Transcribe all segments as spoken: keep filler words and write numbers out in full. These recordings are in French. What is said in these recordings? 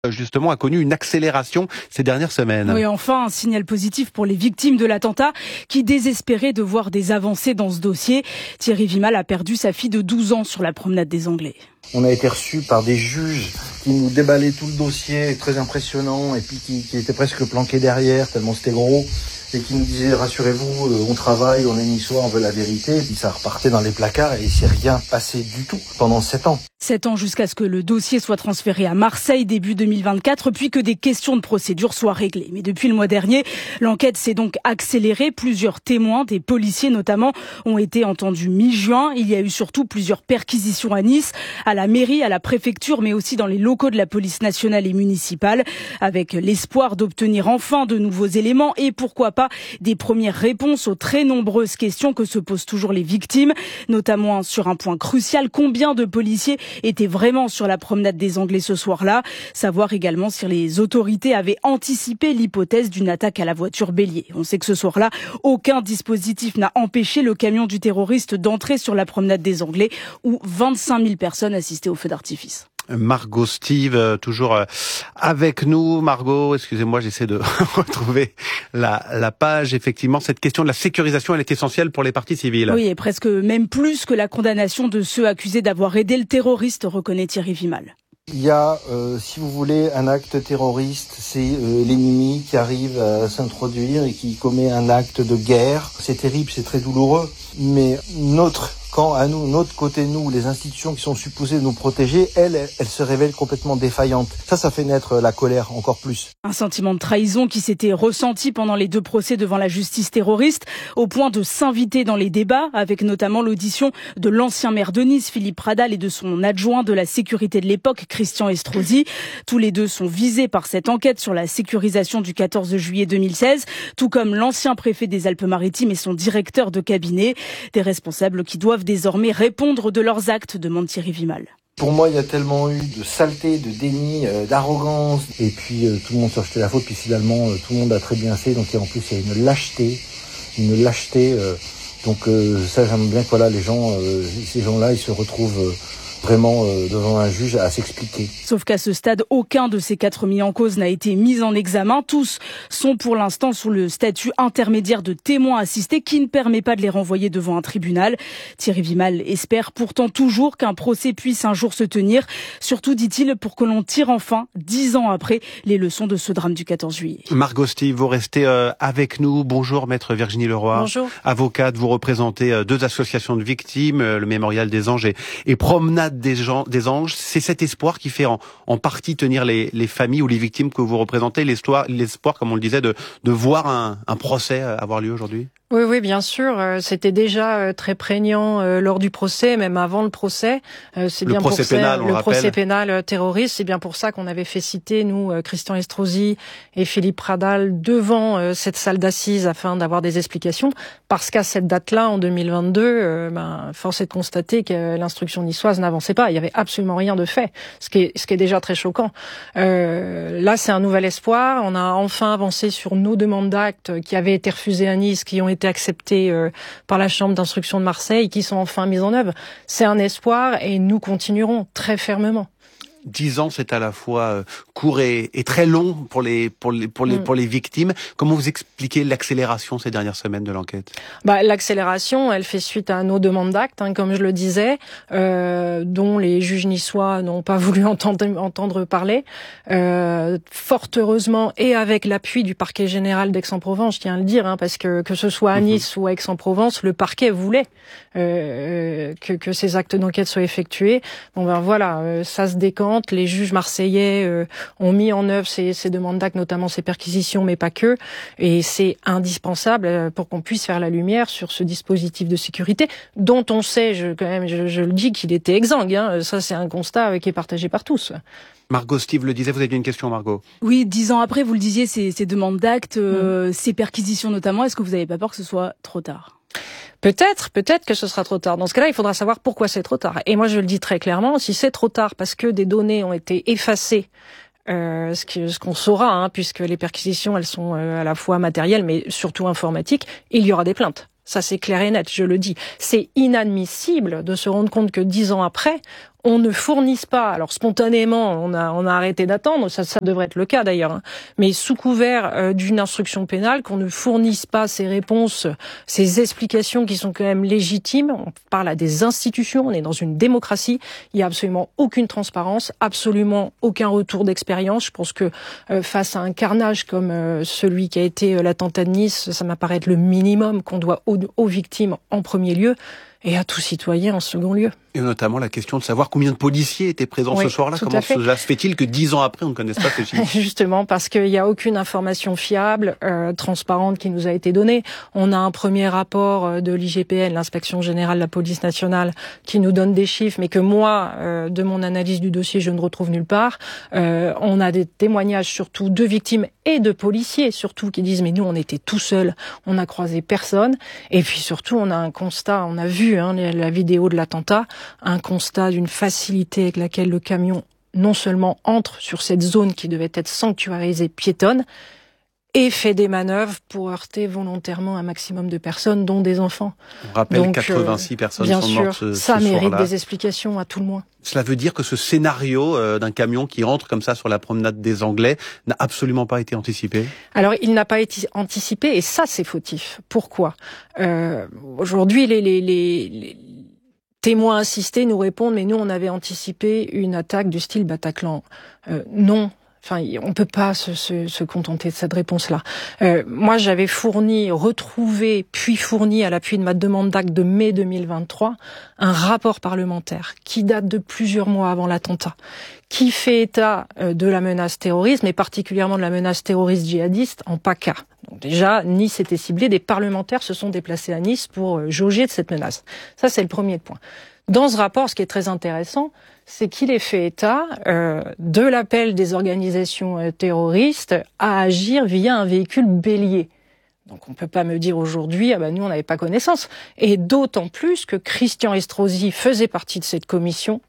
justement a connu une accélération ces dernières semaines. Oui, enfin, un signal positif pour les victimes de l'attentat qui désespéraient de voir des avancées dans ce dossier. Thierry Vimal a perdu sa fille de douze ans sur la promenade des Anglais. On a été reçus par des juges qui nous déballaient tout le dossier, très impressionnant, et puis qui, qui étaient presque planqués derrière, tellement c'était gros, et qui nous disaient « rassurez-vous, on travaille, on est niçois, on veut la vérité », et puis ça repartait dans les placards et il s'est rien passé du tout pendant sept ans. Sept ans jusqu'à ce que le dossier soit transféré à Marseille début deux mille vingt-quatre, puis que des questions de procédure soient réglées. Mais depuis le mois dernier, l'enquête s'est donc accélérée. Plusieurs témoins, des policiers notamment, ont été entendus mi-juin. Il y a eu surtout plusieurs perquisitions à Nice, à la mairie, à la préfecture, mais aussi dans les locaux de la police nationale et municipale, avec l'espoir d'obtenir enfin de nouveaux éléments et pourquoi pas des premières réponses aux très nombreuses questions que se posent toujours les victimes, notamment sur un point crucial, combien de policiers étaient vraiment sur la promenade des Anglais ce soir-là, savoir également si les autorités avaient anticipé l'hypothèse d'une attaque à la voiture bélier. On sait que ce soir-là, aucun dispositif n'a empêché le camion du terroriste d'entrer sur la promenade des Anglais où vingt-cinq mille personnes assistaient au feu d'artifice. Margot Steve, toujours avec nous. Margot, excusez-moi, j'essaie de retrouver la, la page. Effectivement, cette question de la sécurisation, elle est essentielle pour les parties civiles. Oui, et presque même plus que la condamnation de ceux accusés d'avoir aidé le terroriste, reconnaît Thierry Vimal. Il y a, euh, si vous voulez, un acte terroriste, c'est euh, l'ennemi qui arrive à s'introduire et qui commet un acte de guerre. C'est terrible, c'est très douloureux, mais notre camp à nous, notre côté nous, les institutions qui sont supposées nous protéger, elles, elles se révèlent complètement défaillantes. Ça, ça fait naître la colère encore plus. Un sentiment de trahison qui s'était ressenti pendant les deux procès devant la justice terroriste, au point de s'inviter dans les débats, avec notamment l'audition de l'ancien maire de Nice, Philippe Pradal, et de son adjoint de la sécurité de l'époque, Christian Estrosi. Tous les deux sont visés par cette enquête sur la sécurisation du quatorze juillet deux mille seize, tout comme l'ancien préfet des Alpes-Maritimes et son directeur de cabinet. Des responsables qui doivent désormais répondre de leurs actes, demande Thierry Vimal. Pour moi, il y a tellement eu de saleté, de déni, euh, d'arrogance, et puis euh, tout le monde s'est rejeté la faute, puis finalement euh, tout le monde a très bien fait, donc en plus il y a une lâcheté, une lâcheté, euh, donc euh, ça j'aime bien que voilà, les gens, euh, ces gens-là, ils se retrouvent euh, vraiment euh, devant un juge à s'expliquer. Sauf qu'à ce stade, aucun de ces quatre mis en cause n'a été mis en examen. Tous sont pour l'instant sous le statut intermédiaire de témoins assistés qui ne permet pas de les renvoyer devant un tribunal. Thierry Vimal espère pourtant toujours qu'un procès puisse un jour se tenir. Surtout, dit-il, pour que l'on tire enfin, dix ans après, les leçons de ce drame du quatorze juillet. Margot Steve, vous restez euh, avec nous. Bonjour, maître Virginie Leroy. Bonjour. Avocate, vous représentez euh, deux associations de victimes, euh, le Mémorial des Anges et, et Promenade des, gens, des Anges. C'est cet espoir qui fait en, en partie tenir les, les familles ou les victimes que vous représentez, l'espoir, l'espoir comme on le disait, de, de voir un, un procès avoir lieu aujourd'hui? Oui, oui, bien sûr. C'était déjà très prégnant lors du procès, même avant le procès. C'est le bien procès pour ça, pénal, on le le procès pénal terroriste. C'est bien pour ça qu'on avait fait citer, nous, Christian Estrosi et Philippe Pradal, devant cette salle d'assises afin d'avoir des explications. Parce qu'à cette date-là, en deux mille vingt-deux, ben, force est de constater que l'instruction niçoise n'avançait pas. Il y avait absolument rien de fait, ce qui est, ce qui est déjà très choquant. Euh, là, c'est un nouvel espoir. On a enfin avancé sur nos demandes d'actes qui avaient été refusées à Nice, qui ont été acceptés euh, par la Chambre d'instruction de Marseille, qui sont enfin mises en œuvre. C'est un espoir et nous continuerons très fermement. Dix ans, c'est à la fois euh, court et, et très long pour les pour les pour les mm. pour les victimes. Comment vous expliquez l'accélération ces dernières semaines de l'enquête? Bah, l'accélération, elle fait suite à nos demandes d'actes, hein, comme je le disais, euh, dont les juges niçois n'ont pas voulu entendre entendre parler. Euh, fort heureusement, et avec l'appui du parquet général d'Aix-en-Provence, je tiens à le dire, hein, parce que que ce soit à Nice mm-hmm. ou à Aix-en-Provence, le parquet voulait euh, que que ces actes d'enquête soient effectués. Bon ben voilà, euh, ça se décante. Les juges marseillais euh, ont mis en œuvre ces, ces demandes d'actes, notamment ces perquisitions, mais pas que. Et c'est indispensable pour qu'on puisse faire la lumière sur ce dispositif de sécurité, dont on sait, je, quand même, je, je le dis, qu'il était exsangue. Hein. Ça, c'est un constat qui est partagé par tous. Margot Steve le disait, vous aviez une question, Margot? Oui, dix ans après, vous le disiez, ces, ces demandes d'actes, euh, mmh. ces perquisitions notamment, est-ce que vous n'avez pas peur que ce soit trop tard? Peut-être, peut-être que ce sera trop tard. Dans ce cas-là, il faudra savoir pourquoi c'est trop tard. Et moi, je le dis très clairement, si c'est trop tard parce que des données ont été effacées, euh, ce, qui, ce qu'on saura, hein, puisque les perquisitions, elles sont euh, à la fois matérielles, mais surtout informatiques, il y aura des plaintes. Ça, c'est clair et net, je le dis. C'est inadmissible de se rendre compte que dix ans après, on ne fournisse pas, alors spontanément, on a, on a arrêté d'attendre, ça, ça devrait être le cas d'ailleurs, hein, mais sous couvert euh, d'une instruction pénale, qu'on ne fournisse pas ces réponses, ces explications qui sont quand même légitimes. On parle à des institutions, on est dans une démocratie, il n'y a absolument aucune transparence, absolument aucun retour d'expérience. Je pense que euh, face à un carnage comme euh, celui qui a été euh, l'attentat de Nice, ça m'apparaît être le minimum qu'on doit aux, aux victimes en premier lieu, et à tout citoyen en second lieu. Et notamment la question de savoir combien de policiers étaient présents oui, ce soir-là. Comment cela se fait-il que dix ans après, on ne connaisse pas ce chiffre? Justement, parce qu'il n'y a aucune information fiable, euh, transparente qui nous a été donnée. On a un premier rapport de l'I G P N, l'Inspection Générale de la Police Nationale, qui nous donne des chiffres, mais que moi, euh, de mon analyse du dossier, je ne retrouve nulle part. Euh, on a des témoignages surtout de victimes et de policiers, surtout, qui disent « mais nous, on était tout seuls, on n'a croisé personne ». Et puis surtout, on a un constat, on a vu hein, la vidéo de l'attentat, un constat d'une facilité avec laquelle le camion non seulement entre sur cette zone qui devait être sanctuarisée piétonne, et fait des manœuvres pour heurter volontairement un maximum de personnes, dont des enfants. On rappelle Donc, quatre-vingt-six euh, personnes bien sont sûr, mortes ce, ça ce mérite soir-là. des explications à tout le moins. Cela veut dire que ce scénario euh, d'un camion qui rentre comme ça sur la promenade des Anglais n'a absolument pas été anticipé? Alors, il n'a pas été anticipé, et ça, c'est fautif. Pourquoi euh, Aujourd'hui, les... les, les, les témoins assistés nous répondent, mais nous, on avait anticipé une attaque du style Bataclan. Euh, non. Enfin, on peut pas se, se, se contenter de cette réponse-là. Euh, moi, j'avais fourni, retrouvé, puis fourni à l'appui de ma demande d'acte de mai deux mille vingt-trois, un rapport parlementaire qui date de plusieurs mois avant l'attentat, qui fait état de la menace terroriste, mais particulièrement de la menace terroriste djihadiste en PACA. Donc déjà, Nice était ciblée, des parlementaires se sont déplacés à Nice pour jauger de cette menace. Ça, c'est le premier point. Dans ce rapport, ce qui est très intéressant, c'est qu'il est fait état euh, de l'appel des organisations euh, terroristes à agir via un véhicule bélier. Donc on peut pas me dire aujourd'hui, ah ben nous on n'avait pas connaissance. Et d'autant plus que Christian Estrosi faisait partie de cette commission,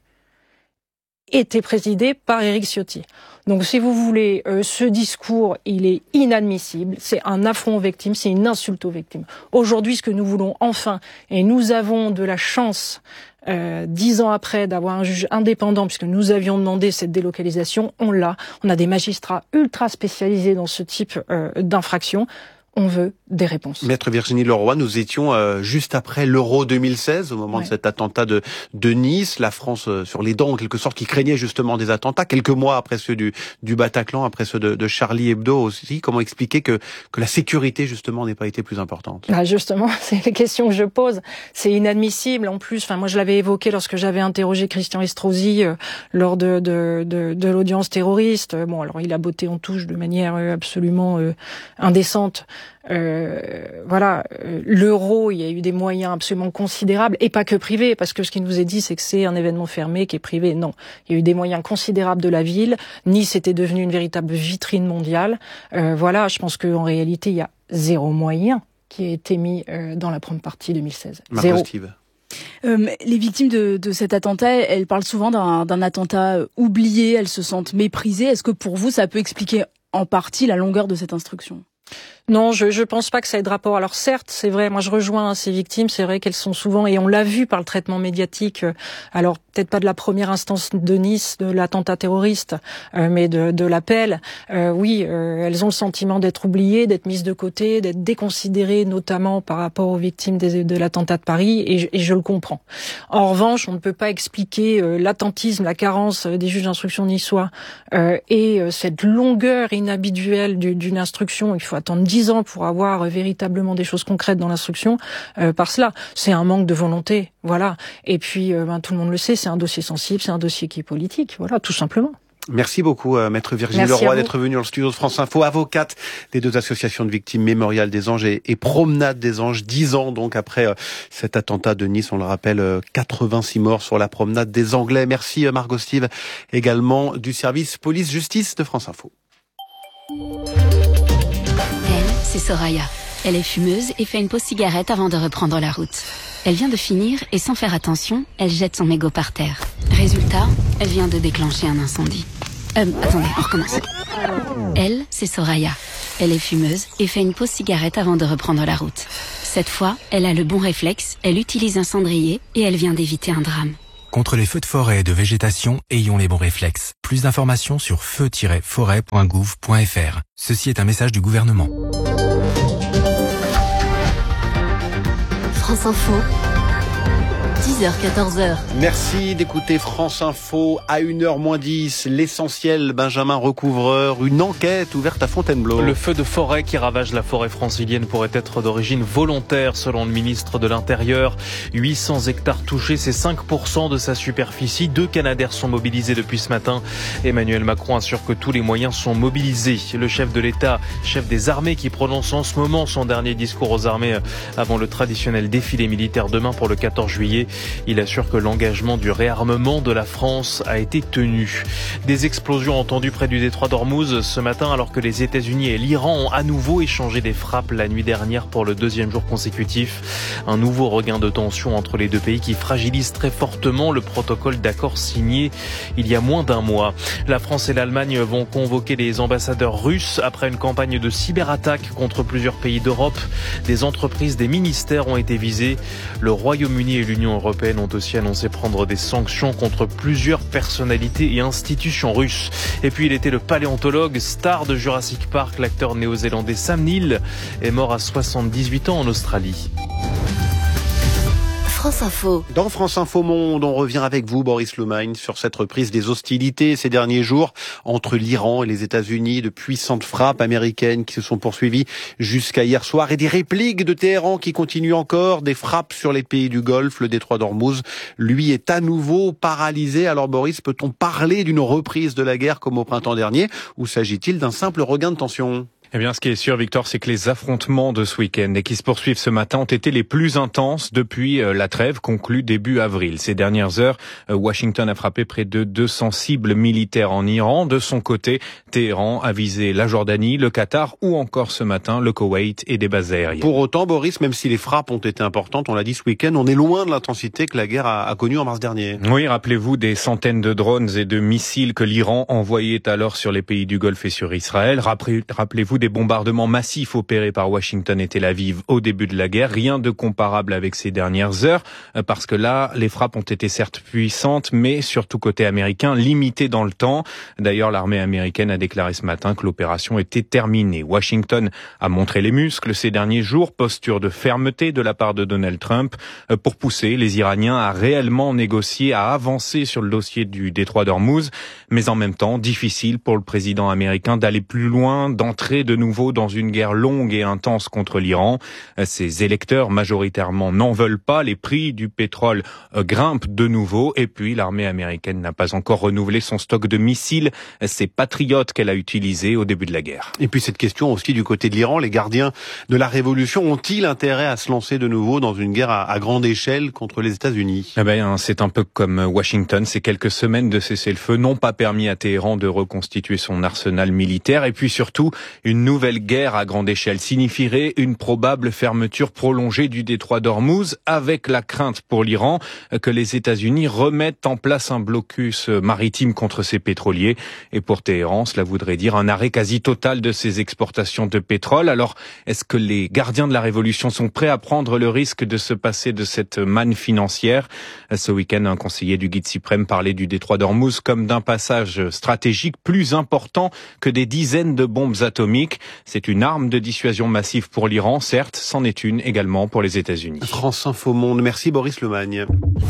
était présidé par Éric Ciotti. Donc si vous voulez, euh, ce discours, il est inadmissible, c'est un affront aux victimes, c'est une insulte aux victimes. Aujourd'hui, ce que nous voulons enfin, et nous avons de la chance, euh, dix ans après, d'avoir un juge indépendant, puisque nous avions demandé cette délocalisation, on l'a. On a des magistrats ultra spécialisés dans ce type euh, d'infraction. On veut des réponses. Maître Virginie Leroy, nous étions euh, juste après l'Euro deux mille seize, au moment ouais. de cet attentat de, de Nice. La France euh, sur les dents, en quelque sorte, qui craignait justement des attentats. Quelques mois après ceux du, du Bataclan, après ceux de, de Charlie Hebdo aussi. Comment expliquer que, que la sécurité, justement, n'ait pas été plus importante? Bah justement, c'est les questions que je pose. C'est inadmissible. En plus, enfin, moi, je l'avais évoqué lorsque j'avais interrogé Christian Estrosi euh, lors de, de, de, de l'audience terroriste. Bon, alors, il a botté en touche de manière euh, absolument euh, indécente. Euh, voilà, l'euro, il y a eu des moyens absolument considérables, et pas que privés, parce que ce qui nous est dit, c'est que c'est un événement fermé qui est privé. Non, il y a eu des moyens considérables de la ville. Nice était devenue une véritable vitrine mondiale. Euh, voilà, je pense qu'en réalité, il y a zéro moyen qui a été mis euh, dans la première partie deux mille seize. Zéro. Steve. Euh, les victimes de, de cet attentat, elles parlent souvent d'un, d'un attentat oublié, elles se sentent méprisées. Est-ce que pour vous, ça peut expliquer en partie la longueur de cette instruction? Non, je je pense pas que ça ait de rapport. Alors certes, c'est vrai, moi je rejoins hein, ces victimes, c'est vrai qu'elles sont souvent, et on l'a vu par le traitement médiatique, euh, alors peut-être pas de la première instance de Nice, de l'attentat terroriste, euh, mais de, de l'appel, euh, oui, euh, elles ont le sentiment d'être oubliées, d'être mises de côté, d'être déconsidérées, notamment par rapport aux victimes des, de l'attentat de Paris, et je, et je le comprends. En revanche, on ne peut pas expliquer euh, l'attentisme, la carence euh, des juges d'instruction niçois, euh, et euh, cette longueur inhabituelle du, d'une instruction. Il faut attendre dix ans pour avoir véritablement des choses concrètes dans l'instruction, euh, par cela. C'est un manque de volonté, voilà. Et puis, euh, ben, tout le monde le sait, c'est un dossier sensible, c'est un dossier qui est politique, voilà, tout simplement. Merci beaucoup, euh, Maître Virginie Merci Leroy, d'être venue dans le studio de France Info, avocate des deux associations de victimes, Mémorial des Anges et, et Promenade des Anges. Dix ans donc après euh, cet attentat de Nice, on le rappelle, euh, quatre-vingt-six morts sur la Promenade des Anglais. Merci euh, Margot Steve, également du service police-justice de France Info. C'est Soraya. Elle est fumeuse et fait une pause cigarette avant de reprendre la route. Elle vient de finir et sans faire attention, elle jette son mégot par terre. Résultat, elle vient de déclencher un incendie. Euh, attendez, on recommence. Elle, c'est Soraya. Elle est fumeuse et fait une pause cigarette avant de reprendre la route. Cette fois, elle a le bon réflexe, elle utilise un cendrier et elle vient d'éviter un drame. Contre les feux de forêt et de végétation, ayons les bons réflexes. Plus d'informations sur feu tiret forêt point gouv point f r. Ceci est un message du gouvernement. France Info, dix heures quatorze heures. Merci d'écouter France Info à une heure moins dix. L'essentiel, Benjamin Recouvreur, une enquête ouverte à Fontainebleau. Le feu de forêt qui ravage la forêt francilienne pourrait être d'origine volontaire, selon le ministre de l'Intérieur. huit cents hectares touchés, c'est cinq pour cent de sa superficie. Deux Canadair sont mobilisés depuis ce matin. Emmanuel Macron assure que tous les moyens sont mobilisés. Le chef de l'État, chef des armées, qui prononce en ce moment son dernier discours aux armées avant le traditionnel défilé militaire demain pour le quatorze juillet. Il assure que l'engagement du réarmement de la France a été tenu. Des explosions entendues près du détroit d'Ormuz ce matin, alors que les États-Unis et l'Iran ont à nouveau échangé des frappes la nuit dernière pour le deuxième jour consécutif. Un nouveau regain de tension entre les deux pays qui fragilise très fortement le protocole d'accord signé il y a moins d'un mois. La France et l'Allemagne vont convoquer les ambassadeurs russes après une campagne de cyberattaques contre plusieurs pays d'Europe. Des entreprises, des ministères ont été visés. Le Royaume-Uni et l'Union européenne ont aussi annoncé prendre des sanctions contre plusieurs personnalités et institutions russes. Et puis il était le paléontologue, star de Jurassic Park, l'acteur néo-zélandais Sam Neill est mort à soixante-dix-huit ans en Australie. France Info. Dans France Info Monde, on revient avec vous, Boris Lomagne, sur cette reprise des hostilités ces derniers jours entre l'Iran et les États-Unis, de puissantes frappes américaines qui se sont poursuivies jusqu'à hier soir et des répliques de Téhéran qui continuent encore, des frappes sur les pays du Golfe. Le détroit d'Ormuz, lui, est à nouveau paralysé. Alors Boris, peut-on parler d'une reprise de la guerre comme au printemps dernier, ou s'agit-il d'un simple regain de tension ? Eh bien, ce qui est sûr, Victor, c'est que les affrontements de ce week-end et qui se poursuivent ce matin ont été les plus intenses depuis la trêve conclue début avril. Ces dernières heures, Washington a frappé près de deux cents cibles militaires en Iran. De son côté, Téhéran a visé la Jordanie, le Qatar ou encore ce matin le Koweït et des bases aériennes. Pour autant, Boris, même si les frappes ont été importantes, on l'a dit ce week-end, on est loin de l'intensité que la guerre a, a connue en mars dernier. Oui, rappelez-vous des centaines de drones et de missiles que l'Iran envoyait alors sur les pays du Golfe et sur Israël. Rappelez-vous des bombardements massifs opérés par Washington et Tel Aviv au début de la guerre. Rien de comparable avec ces dernières heures, parce que là, les frappes ont été certes puissantes, mais surtout côté américain, limitées dans le temps. D'ailleurs, l'armée américaine a déclaré ce matin que l'opération était terminée. Washington a montré les muscles ces derniers jours, posture de fermeté de la part de Donald Trump, pour pousser les Iraniens à réellement négocier, à avancer sur le dossier du détroit d'Ormuz, mais en même temps, difficile pour le président américain d'aller plus loin, d'entrer de nouveau dans une guerre longue et intense contre l'Iran. Ses électeurs majoritairement n'en veulent pas. Les prix du pétrole grimpent de nouveau. Et puis, l'armée américaine n'a pas encore renouvelé son stock de missiles, ces patriotes qu'elle a utilisés au début de la guerre. Et puis cette question aussi du côté de l'Iran, les gardiens de la révolution ont-ils intérêt à se lancer de nouveau dans une guerre à, à grande échelle contre les États-Unis ? Eh ben, c'est un peu comme Washington. Ces quelques semaines de cessez-le-feu n'ont pas permis à Téhéran de reconstituer son arsenal militaire. Et puis surtout, une nouvelle guerre à grande échelle signifierait une probable fermeture prolongée du détroit d'Ormuz, avec la crainte pour l'Iran que les États-Unis remettent en place un blocus maritime contre ses pétroliers. Et pour Téhéran, cela voudrait dire un arrêt quasi total de ses exportations de pétrole. Alors, est-ce que les gardiens de la révolution sont prêts à prendre le risque de se passer de cette manne financière ? Ce week-end, un conseiller du Guide suprême parlait du détroit d'Ormuz comme d'un passage stratégique plus important que des dizaines de bombes atomiques. C'est une arme de dissuasion massive pour l'Iran, certes, c'en est une également pour les États-Unis. France Info Monde, merci Boris Lomagne.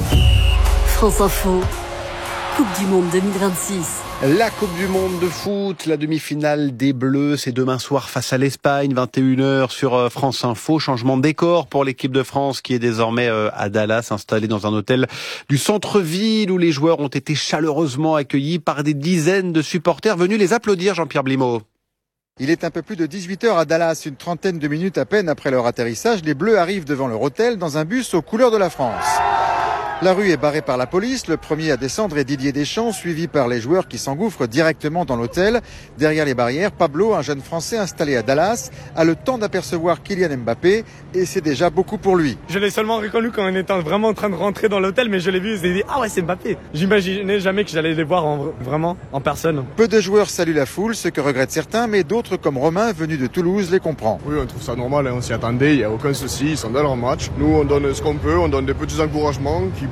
France Info, Coupe du Monde deux mille vingt-six. La Coupe du Monde de foot, la demi-finale des Bleus, c'est demain soir face à l'Espagne, vingt et une heures sur France Info. Changement de décor pour l'équipe de France qui est désormais à Dallas, installée dans un hôtel du centre-ville où les joueurs ont été chaleureusement accueillis par des dizaines de supporters venus les applaudir, Jean-Pierre Blimaud. Il est un peu plus de dix-huit heures à Dallas, une trentaine de minutes à peine après leur atterrissage. Les Bleus arrivent devant leur hôtel dans un bus aux couleurs de la France. La rue est barrée par la police. Le premier à descendre est Didier Deschamps, suivi par les joueurs qui s'engouffrent directement dans l'hôtel. Derrière les barrières, Pablo, un jeune Français installé à Dallas, a le temps d'apercevoir Kylian Mbappé et c'est déjà beaucoup pour lui. Je l'ai seulement reconnu quand on était vraiment en train de rentrer dans l'hôtel, mais je l'ai vu et j'ai dit « Ah ouais, c'est Mbappé !» J'imaginais jamais que j'allais les voir en, vraiment en personne. Peu de joueurs saluent la foule, ce que regrettent certains, mais d'autres comme Romain, venu de Toulouse, les comprend. Oui, on trouve ça normal, hein, on s'y attendait, il n'y a aucun souci, ils sont dans leur match. Nous, on donne ce qu'on peut, on donne des petits encouragements qui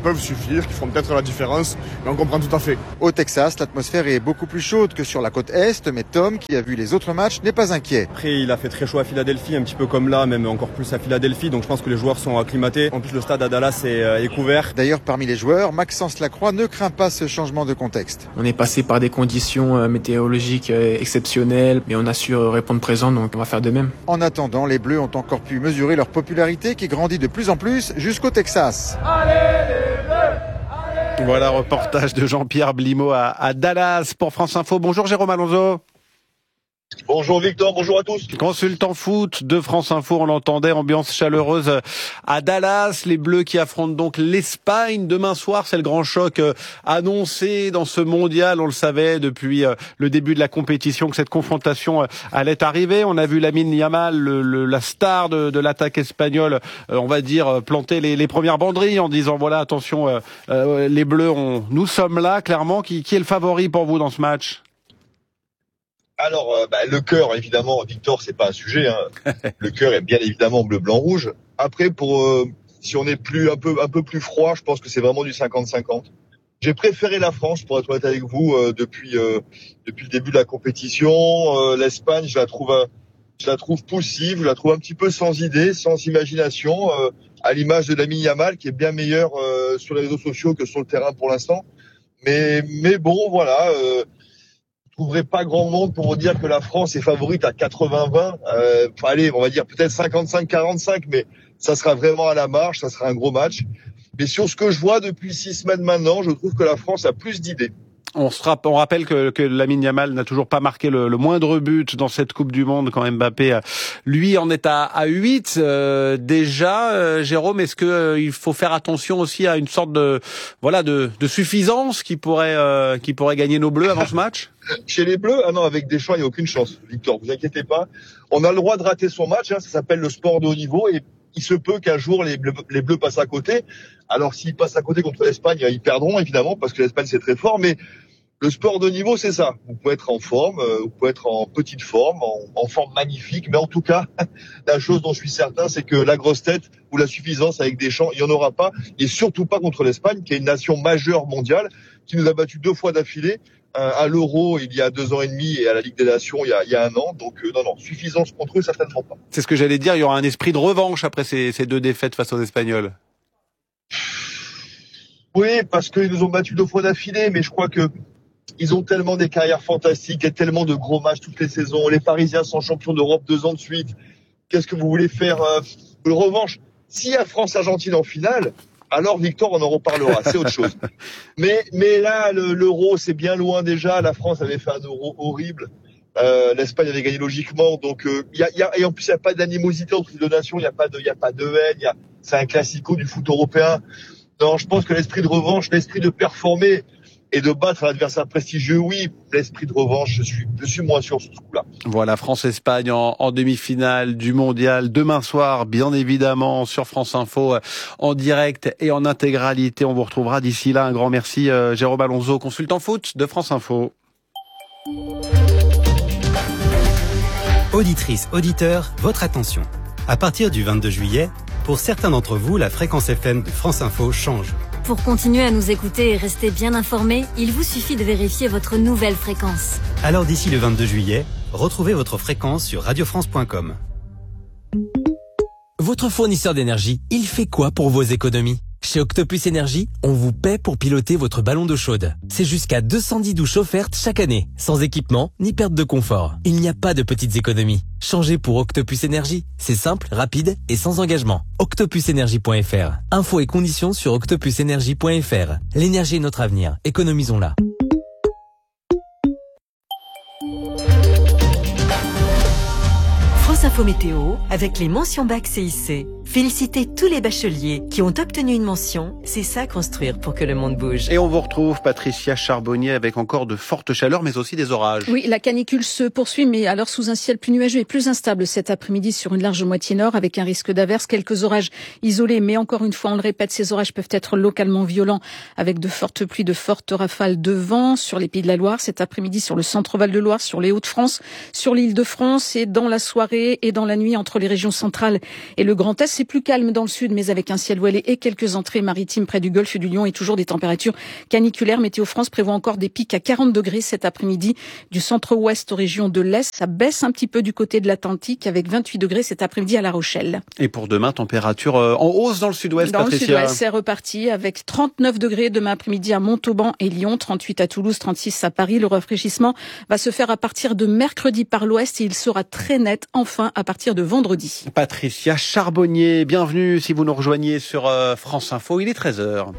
peuvent suffire, qui font peut-être la différence, mais on comprend tout à fait. Au Texas, l'atmosphère est beaucoup plus chaude que sur la côte Est, mais Tom, qui a vu les autres matchs, n'est pas inquiet. Après, il a fait très chaud à Philadelphie, un petit peu comme là, même encore plus à Philadelphie, donc je pense que les joueurs sont acclimatés. En plus, le stade à Dallas est, euh, est couvert. D'ailleurs, parmi les joueurs, Maxence Lacroix ne craint pas ce changement de contexte. On est passé par des conditions euh, météorologiques euh, exceptionnelles, mais on a su euh, répondre présent, donc on va faire de même. En attendant, les Bleus ont encore pu mesurer leur popularité qui grandit de plus en plus jusqu'au Texas. Allez les Bleus, allez. Voilà, reportage de Jean-Pierre Blimaud à, à Dallas pour France Info. Bonjour Jérôme Alonso. Bonjour Victor, bonjour à tous. Consultant foot de France Info, on l'entendait, ambiance chaleureuse à Dallas. Les Bleus qui affrontent donc l'Espagne demain soir. C'est le grand choc annoncé dans ce mondial. On le savait depuis le début de la compétition que cette confrontation allait arriver. On a vu Lamine Yamal, le, le, la star de, de l'attaque espagnole, on va dire, planter les, les premières banderilles en disant voilà, attention, euh, les Bleus, on, nous sommes là, clairement. Qui, qui est le favori pour vous dans ce match ? Alors, euh, bah, le cœur, évidemment, Victor, c'est pas un sujet. Hein. Le cœur est bien évidemment bleu, blanc, rouge. Après, pour euh, si on est plus un peu un peu plus froid, je pense que c'est vraiment du cinquante cinquante. J'ai préféré la France, pour être honnête avec vous, euh, depuis euh, depuis le début de la compétition. Euh, L'Espagne, je la trouve euh, je la trouve poussive, je la trouve un petit peu sans idée, sans imagination, euh, à l'image de Lamine Yamal, qui est bien meilleur euh, sur les réseaux sociaux que sur le terrain pour l'instant. Mais mais bon, voilà. Euh, Je ne trouverai pas grand monde pour vous dire que la France est favorite à quatre-vingts vingt. Euh, allez, on va dire peut-être cinquante-cinq quarante-cinq, mais ça sera vraiment à la marge, ça sera un gros match. Mais sur ce que je vois depuis six semaines maintenant, je trouve que la France a plus d'idées. On, se rapp- on rappelle que, que Lamine Yamal n'a toujours pas marqué le, le moindre but dans cette Coupe du Monde quand Mbappé, lui, en est à, à huit. Euh, déjà, euh, Jérôme, est-ce que euh, il faut faire attention aussi à une sorte de voilà de, de suffisance qui pourrait euh, qui pourrait gagner nos Bleus avant ce match? Chez les Bleus, ah non, avec Deschamps, il n'y a aucune chance, Victor. Vous inquiétez pas. On a le droit de rater son match. Hein, ça s'appelle le sport de haut niveau et il se peut qu'un jour les Bleus, les Bleus passent à côté. Alors s'ils passent à côté contre l'Espagne, ils perdront évidemment parce que l'Espagne c'est très fort. Mais le sport de niveau, c'est ça. Vous pouvez être en forme, euh, vous pouvez être en petite forme, en, en forme magnifique. Mais en tout cas, la chose dont je suis certain, c'est que la grosse tête ou la suffisance avec Deschamps, il n'y en aura pas. Et surtout pas contre l'Espagne, qui est une nation majeure mondiale, qui nous a battu deux fois d'affilée. À l'Euro il y a deux ans et demi et à la Ligue des Nations il y a, il y a un an. Donc euh, non, non, suffisance contre eux, certainement pas. C'est ce que j'allais dire, il y aura un esprit de revanche après ces, ces deux défaites face aux Espagnols. Oui, parce qu'ils nous ont battus deux fois d'affilée, mais je crois que ils ont tellement des carrières fantastiques et tellement de gros matchs toutes les saisons. Les Parisiens sont champions d'Europe deux ans de suite. Qu'est-ce que vous voulez faire euh, de revanche? S'il y a France-Argentine en finale, alors Victor, on en reparlera, c'est autre chose. Mais mais là, le, l'euro, c'est bien loin déjà. La France avait fait un euro horrible. Euh, L'Espagne avait gagné logiquement. Donc, euh, y a, y a, et en plus, il n'y a pas d'animosité entre les deux nations. Il n'y a pas de, il y a pas de haine. Y a, c'est un classico du foot européen. Non, je pense que l'esprit de revanche, l'esprit de performer et de battre un adversaire prestigieux, oui, l'esprit de revanche, je suis, je suis moins sûr sur ce coup-là. Voilà, France-Espagne en, en demi-finale du mondial demain soir, bien évidemment, sur France Info, en direct et en intégralité. On vous retrouvera d'ici là. Un grand merci, euh, Jérôme Alonso, consultant foot de France Info. Auditrices, auditeurs, votre attention. À partir du vingt-deux juillet, pour certains d'entre vous, la fréquence F M de France Info change. Pour continuer à nous écouter et rester bien informés, il vous suffit de vérifier votre nouvelle fréquence. Alors d'ici le vingt-deux juillet, retrouvez votre fréquence sur radio france point com. Votre fournisseur d'énergie, il fait quoi pour vos économies ? Chez Octopus Énergie, on vous paie pour piloter votre ballon d'eau chaude. C'est jusqu'à deux cent dix douches offertes chaque année, sans équipement ni perte de confort. Il n'y a pas de petites économies. Changez pour Octopus Énergie. C'est simple, rapide et sans engagement. octopus énergie point f r. Infos et conditions sur octopus énergie point f r. L'énergie est notre avenir. Économisons-la. France Info Météo avec les mentions bac C I C. Félicitez tous les bacheliers qui ont obtenu une mention. C'est ça construire pour que le monde bouge. Et on vous retrouve, Patricia Charbonnier, avec encore de fortes chaleurs, mais aussi des orages. Oui, la canicule se poursuit, mais alors sous un ciel plus nuageux et plus instable cet après-midi sur une large moitié nord, avec un risque d'averse, quelques orages isolés. Mais encore une fois, on le répète, ces orages peuvent être localement violents, avec de fortes pluies, de fortes rafales de vent sur les Pays de la Loire. Cet après-midi sur le centre-val de Loire, sur les Hauts-de-France, sur l'Île-de-France et dans la soirée et dans la nuit entre les régions centrales et le Grand Est. c'est plus calme dans le sud, mais avec un ciel voilé et quelques entrées maritimes près du golfe du Lion et toujours des températures caniculaires. Météo France prévoit encore des pics à quarante degrés cet après-midi du centre-ouest aux régions de l'Est. Ça baisse un petit peu du côté de l'Atlantique avec vingt-huit degrés cet après-midi à La Rochelle. Et pour demain, température en hausse dans le sud-ouest, Dans Patricia. le sud-ouest, c'est reparti avec trente-neuf degrés demain après-midi à Montauban et Lyon, trente-huit à Toulouse, trente-six à Paris. Le rafraîchissement va se faire à partir de mercredi par l'ouest et il sera très net enfin à partir de vendredi. Patricia Charbonnier, bienvenue si vous nous rejoignez sur France Info, il est treize heures.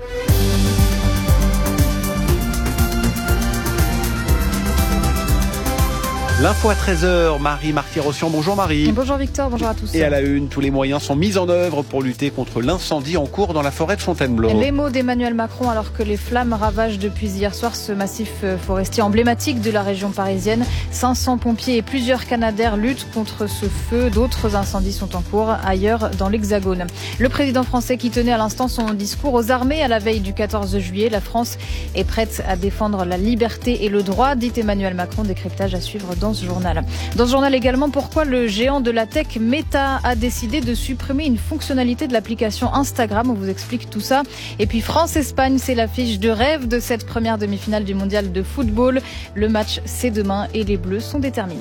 L'info à treize heures, Marie Marty-Rossian. Bonjour Marie. Bonjour Victor, bonjour à tous. Et à la une, tous les moyens sont mis en œuvre pour lutter contre l'incendie en cours dans la forêt de Fontainebleau. Les mots d'Emmanuel Macron alors que les flammes ravagent depuis hier soir ce massif forestier emblématique de la région parisienne. cinq cents pompiers et plusieurs Canadair luttent contre ce feu. D'autres incendies sont en cours ailleurs dans l'Hexagone. Le président français qui tenait à l'instant son discours aux armées à la veille du quatorze juillet. La France est prête à défendre la liberté et le droit, dit Emmanuel Macron. Décryptage à suivre dans ce journal. Dans ce journal également, pourquoi le géant de la tech Meta a décidé de supprimer une fonctionnalité de l'application Instagram. On vous explique tout ça. Et puis France-Espagne, c'est l'affiche de rêve de cette première demi-finale du mondial de football. Le match, c'est demain et les Bleus sont déterminés.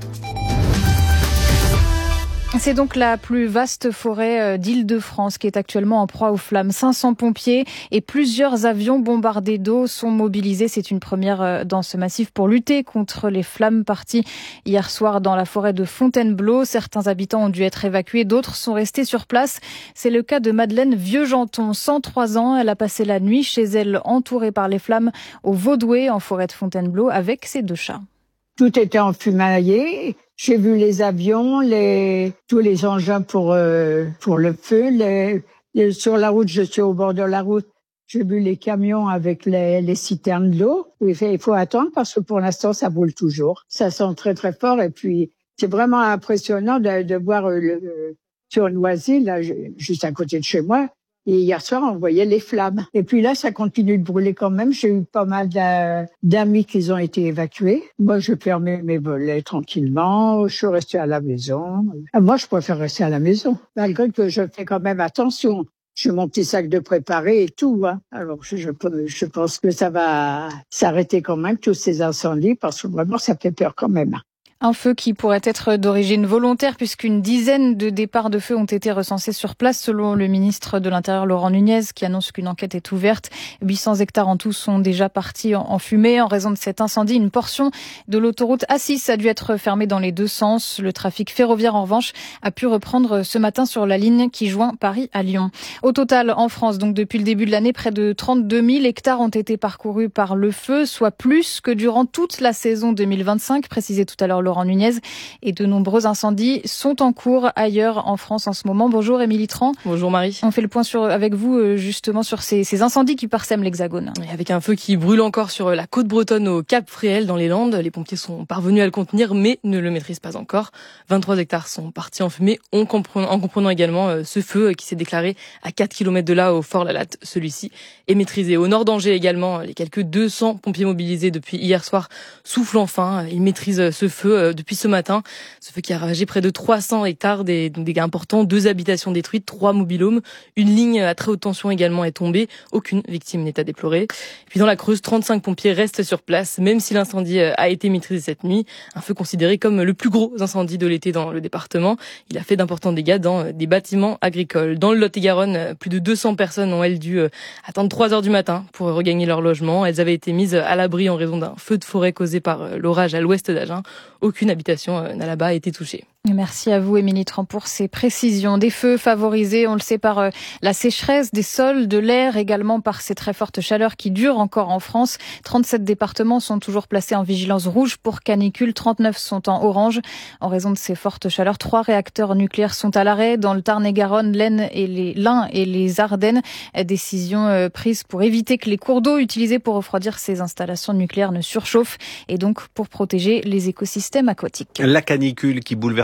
C'est donc la plus vaste forêt d'Île-de-France qui est actuellement en proie aux flammes. cinq cents pompiers et plusieurs avions bombardés d'eau sont mobilisés. C'est une première dans ce massif pour lutter contre les flammes parties hier soir dans la forêt de Fontainebleau. Certains habitants ont dû être évacués, d'autres sont restés sur place. C'est le cas de Madeleine Vieux-Janton, cent trois ans. Elle a passé la nuit chez elle entourée par les flammes au Vaudoué en forêt de Fontainebleau avec ses deux chats. Tout était enfumaillé. J'ai vu les avions, les tous les engins pour euh, pour le feu. Les, les, sur la route, je suis au bord de la route. J'ai vu les camions avec les, les citernes d'eau. Il faut attendre parce que pour l'instant, ça brûle toujours. Ça sent très très fort et puis c'est vraiment impressionnant de, de voir le, le sur Noisy, là, juste à côté de chez moi. Et hier soir, on voyait les flammes. Et puis là, ça continue de brûler quand même. J'ai eu pas mal d'amis qui ont été évacués. Moi, je fermais mes volets tranquillement. Je suis restée à la maison. Moi, je préfère rester à la maison, malgré que je fais quand même attention. J'ai mon petit sac de préparé et tout. Hein. Alors, je, je, je pense que ça va s'arrêter quand même, tous ces incendies, parce que vraiment, ça fait peur quand même. Un feu qui pourrait être d'origine volontaire puisqu'une dizaine de départs de feu ont été recensés sur place selon le ministre de l'Intérieur Laurent Nunez qui annonce qu'une enquête est ouverte. huit cents hectares en tout sont déjà partis en fumée. En raison de cet incendie, une portion de l'autoroute A six a dû être fermée dans les deux sens. Le trafic ferroviaire en revanche a pu reprendre ce matin sur la ligne qui joint Paris à Lyon. Au total, en France, donc depuis le début de l'année, près de trente-deux mille hectares ont été parcourus par le feu, soit plus que durant toute la saison deux mille vingt-cinq, précisé tout à l'heure Laurent Nunez, et de nombreux incendies sont en cours ailleurs en France en ce moment. Bonjour Émilie Tran. Bonjour Marie. On fait le point sur, avec vous justement sur ces, ces incendies qui parsèment l'Hexagone. Et avec un feu qui brûle encore sur la côte bretonne au Cap Fréhel dans les Landes. Les pompiers sont parvenus à le contenir mais ne le maîtrisent pas encore. vingt-trois hectares sont partis en fumée en comprenant, en comprenant également ce feu qui s'est déclaré à quatre kilomètres de là au Fort Lalatte. Celui-ci est maîtrisé. Au nord d'Angers également, les quelques deux cents pompiers mobilisés depuis hier soir soufflent enfin. Ils maîtrisent ce feu depuis ce matin. Ce feu qui a ravagé près de trois cents hectares, des dégâts importants, deux habitations détruites, trois mobilhomes. Une ligne à très haute tension également est tombée. Aucune victime n'est à déplorer. Et puis dans la Creuse, trente-cinq pompiers restent sur place, même si l'incendie a été maîtrisé cette nuit. Un feu considéré comme le plus gros incendie de l'été dans le département. Il a fait d'importants dégâts dans des bâtiments agricoles. Dans le Lot-et-Garonne, plus de deux cents personnes ont, elles, dû attendre trois heures du matin pour regagner leur logement. Elles avaient été mises à l'abri en raison d'un feu de forêt causé par l'orage à l'ouest d'Agen. Aucune habitation n'a là-bas été touchée. Merci à vous, Émilie Tran, pour ces précisions. Des feux favorisés, on le sait, par la sécheresse des sols, de l'air, également par ces très fortes chaleurs qui durent encore en France. trente-sept départements sont toujours placés en vigilance rouge pour canicule. trente-neuf sont en orange. En raison de ces fortes chaleurs, trois réacteurs nucléaires sont à l'arrêt dans le Tarn-et-Garonne, l'Aisne et les, l'Ain et les Ardennes. Décision prise pour éviter que les cours d'eau utilisés pour refroidir ces installations nucléaires ne surchauffent et donc pour protéger les écosystèmes aquatiques. La canicule qui bouleverse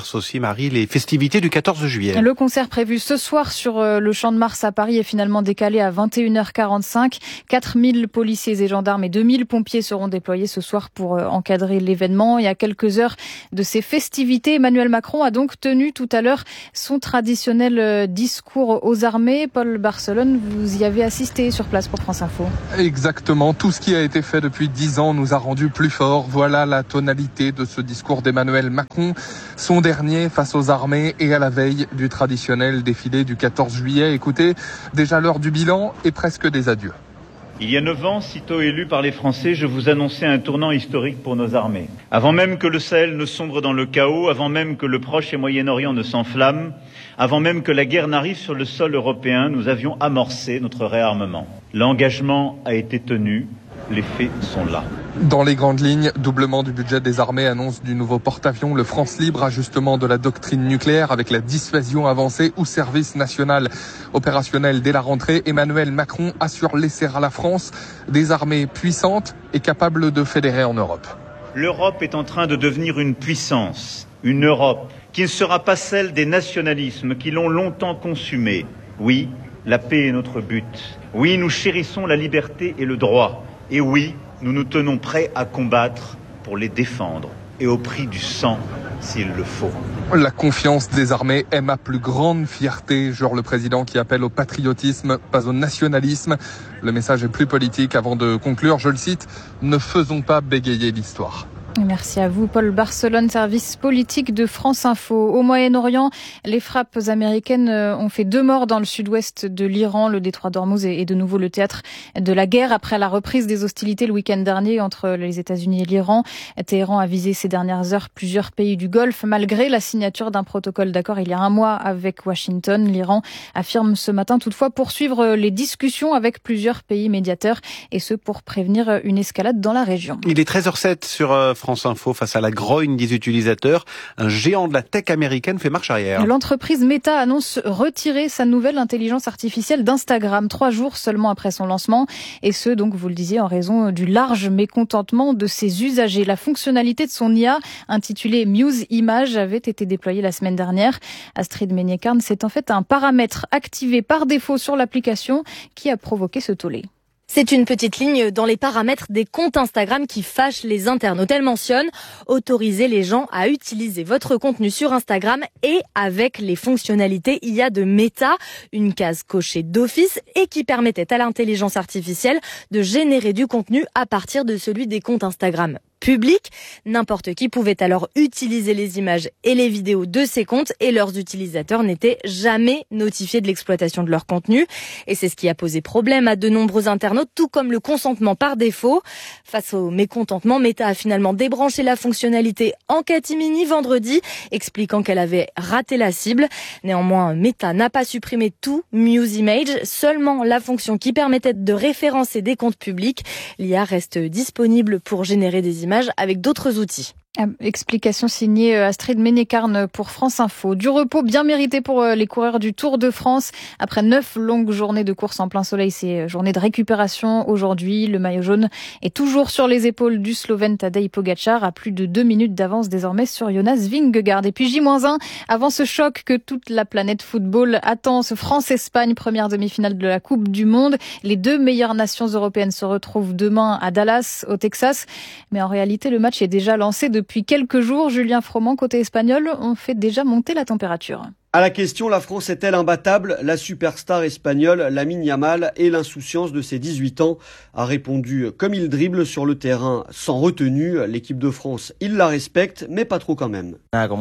traverse aussi, Marie, les festivités du quatorze juillet. Le concert prévu ce soir sur le Champ de Mars à Paris est finalement décalé à vingt et une heures quarante-cinq. quatre mille policiers et gendarmes et deux mille pompiers seront déployés ce soir pour encadrer l'événement. Il y a quelques heures de ces festivités, Emmanuel Macron a donc tenu tout à l'heure son traditionnel discours aux armées. Paul Barcelone, vous y avez assisté sur place pour France Info. Exactement, tout ce qui a été fait depuis dix ans nous a rendu plus forts. Voilà la tonalité de ce discours d'Emmanuel Macron, son dernier face aux armées et à la veille du traditionnel défilé du quatorze juillet. Écoutez, déjà l'heure du bilan et presque des adieux. Il y a neuf ans, sitôt élu par les Français, je vous annonçais un tournant historique pour nos armées. Avant même que le Sahel ne sombre dans le chaos, avant même que le Proche et Moyen-Orient ne s'enflamment, avant même que la guerre n'arrive sur le sol européen, nous avions amorcé notre réarmement. L'engagement a été tenu. Les faits sont là. Dans les grandes lignes, doublement du budget des armées, annonce du nouveau porte-avions, le France Libre, ajustement de la doctrine nucléaire avec la dissuasion avancée ou service national opérationnel dès la rentrée. Emmanuel Macron assure laisser à la France des armées puissantes et capables de fédérer en Europe. L'Europe est en train de devenir une puissance, une Europe qui ne sera pas celle des nationalismes qui l'ont longtemps consumée. Oui, la paix est notre but. Oui, nous chérissons la liberté et le droit. Et oui, nous nous tenons prêts à combattre pour les défendre, et au prix du sang, s'il le faut. La confiance des armées est ma plus grande fierté, jure le président qui appelle au patriotisme, pas au nationalisme. Le message est plus politique. Avant de conclure, je le cite, « Ne faisons pas bégayer l'histoire ». Merci à vous, Paul Barcelone, service politique de France Info. Au Moyen-Orient, les frappes américaines ont fait deux morts dans le sud-ouest de l'Iran. Le détroit d'Ormuz est de nouveau le théâtre de la guerre après la reprise des hostilités le week-end dernier entre les États-Unis et l'Iran. Téhéran a visé ces dernières heures plusieurs pays du Golfe, malgré la signature d'un protocole d'accord il y a un mois avec Washington. L'Iran affirme ce matin toutefois poursuivre les discussions avec plusieurs pays médiateurs, et ce pour prévenir une escalade dans la région. Il est treize heures zéro sept sur France Info. Face à la grogne des utilisateurs, un géant de la tech américaine fait marche arrière. L'entreprise Meta annonce retirer sa nouvelle intelligence artificielle d'Instagram, trois jours seulement après son lancement, et ce, donc, vous le disiez, en raison du large mécontentement de ses usagers. La fonctionnalité de son I A, intitulée Muse Image, avait été déployée la semaine dernière. Astrid Meignet-Karn, c'est en fait un paramètre activé par défaut sur l'application qui a provoqué ce tollé. C'est une petite ligne dans les paramètres des comptes Instagram qui fâche les internautes. Elle mentionne « Autoriser les gens à utiliser votre contenu sur Instagram et avec les fonctionnalités I A de Meta », une case cochée d'office et qui permettait à l'intelligence artificielle de générer du contenu à partir de celui des comptes Instagram public. N'importe qui pouvait alors utiliser les images et les vidéos de ces comptes et leurs utilisateurs n'étaient jamais notifiés de l'exploitation de leur contenu. Et c'est ce qui a posé problème à de nombreux internautes, tout comme le consentement par défaut. Face au mécontentement, Meta a finalement débranché la fonctionnalité en catimini vendredi, expliquant qu'elle avait raté la cible. Néanmoins, Meta n'a pas supprimé tout Muse Image, seulement la fonction qui permettait de référencer des comptes publics. L'I A reste disponible pour générer des images avec d'autres outils. Explication signée Astrid Meignet-Karn pour France Info. Du repos bien mérité pour les coureurs du Tour de France. Après neuf longues journées de course en plein soleil, c'est journée de récupération aujourd'hui. Le maillot jaune est toujours sur les épaules du Slovène Tadej Pogačar, à plus de deux minutes d'avance désormais sur Jonas Vingegaard. Et puis J moins un, avant ce choc que toute la planète football attend, ce France-Espagne, première demi-finale de la Coupe du Monde. Les deux meilleures nations européennes se retrouvent demain à Dallas, au Texas. Mais en réalité, le match est déjà lancé de Depuis quelques jours. Julien Froment, côté espagnol, on fait déjà monter la température. À la question, la France est-elle imbattable? La superstar espagnole Lamine Yamal et l'insouciance de ses dix-huit ans a répondu comme il dribble sur le terrain sans retenue. L'équipe de France, il la respecte, mais pas trop quand même.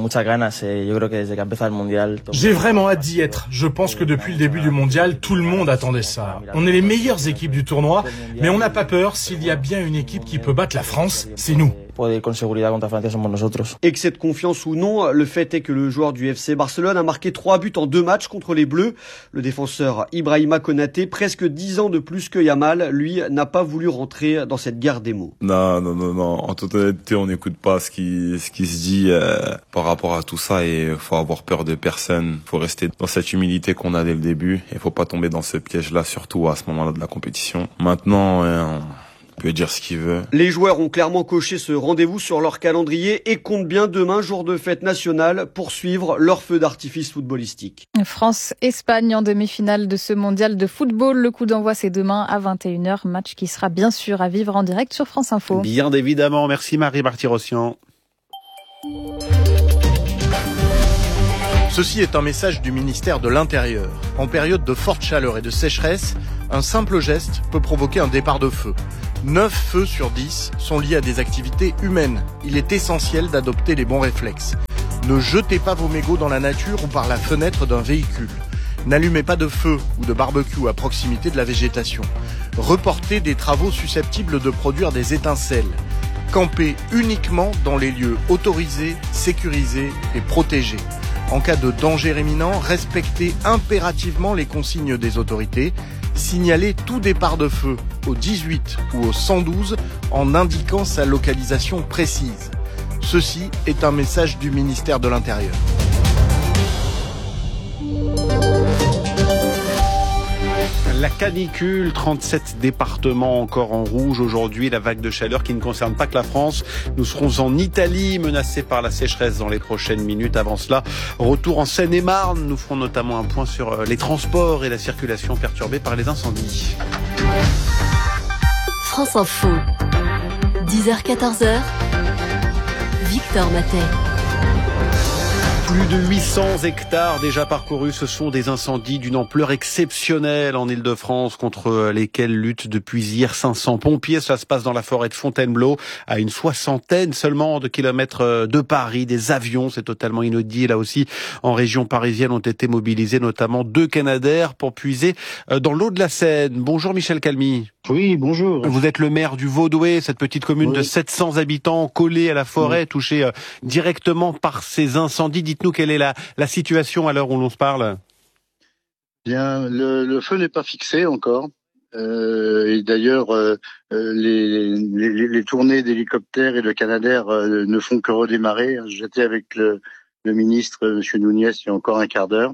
J'ai vraiment hâte d'y être. Je pense que depuis le début du mondial, tout le monde attendait ça. On est les meilleures équipes du tournoi, mais on n'a pas peur. S'il y a bien une équipe qui peut battre la France, c'est nous. Et que cette confiance ou non, le fait est que le joueur du F C Barcelone a marqué trois buts en deux matchs contre les Bleus. Le défenseur Ibrahima Konaté, presque dix ans de plus que Yamal, lui, n'a pas voulu rentrer dans cette guerre des mots. Non, non, non, non. En toute honnêteté, on n'écoute pas ce qui, ce qui se dit euh, par rapport à tout ça et faut avoir peur de personne. Faut rester dans cette humilité qu'on a dès le début et faut pas tomber dans ce piège-là, surtout à ce moment-là de la compétition. Maintenant, euh, peut dire ce qu'il veut. Les joueurs ont clairement coché ce rendez-vous sur leur calendrier et comptent bien demain, jour de fête nationale, poursuivre leur feu d'artifice footballistique. France-Espagne en demi-finale de ce mondial de football. Le coup d'envoi, c'est demain à vingt et une heures. Match qui sera bien sûr à vivre en direct sur France Info. Bien évidemment. Merci Marie Martyrossian. Ceci est un message du ministère de l'Intérieur. En période de forte chaleur et de sécheresse, un simple geste peut provoquer un départ de feu. neuf feux sur dix sont liés à des activités humaines. Il est essentiel d'adopter les bons réflexes. Ne jetez pas vos mégots dans la nature ou par la fenêtre d'un véhicule. N'allumez pas de feu ou de barbecue à proximité de la végétation. Reportez des travaux susceptibles de produire des étincelles. Campez uniquement dans les lieux autorisés, sécurisés et protégés. En cas de danger imminent, respectez impérativement les consignes des autorités. Signalez tout départ de feu au dix-huit ou au cent douze en indiquant sa localisation précise. Ceci est un message du ministère de l'Intérieur. La canicule, trente-sept départements encore en rouge aujourd'hui, la vague de chaleur qui ne concerne pas que la France. Nous serons en Italie, menacés par la sécheresse dans les prochaines minutes. Avant cela, retour en Seine-et-Marne. Nous ferons notamment un point sur les transports et la circulation perturbée par les incendies. France Info, dix heures quatorze heures, Victor Matet. Plus de huit cents hectares déjà parcourus, ce sont des incendies d'une ampleur exceptionnelle en Île-de-France contre lesquels luttent depuis hier cinq cents pompiers. Ça se passe dans la forêt de Fontainebleau, à une soixantaine seulement de kilomètres de Paris. Des avions, c'est totalement inédit. Là aussi, en région parisienne, ont été mobilisés notamment deux Canadair pour puiser dans l'eau de la Seine. Bonjour Michel Calmy. Oui, bonjour. Vous êtes le maire du Vaudouet, cette petite commune oui. de sept cents habitants collée à la forêt, oui. touchée euh, directement par ces incendies. Dites-nous quelle est la, la situation à l'heure où l'on se parle. Bien, le, le feu n'est pas fixé encore. Euh, et d'ailleurs, euh, les, les, les tournées d'hélicoptères et de Canadair euh, ne font que redémarrer. J'étais avec le, le ministre, M. Nouniès, il y a encore un quart d'heure.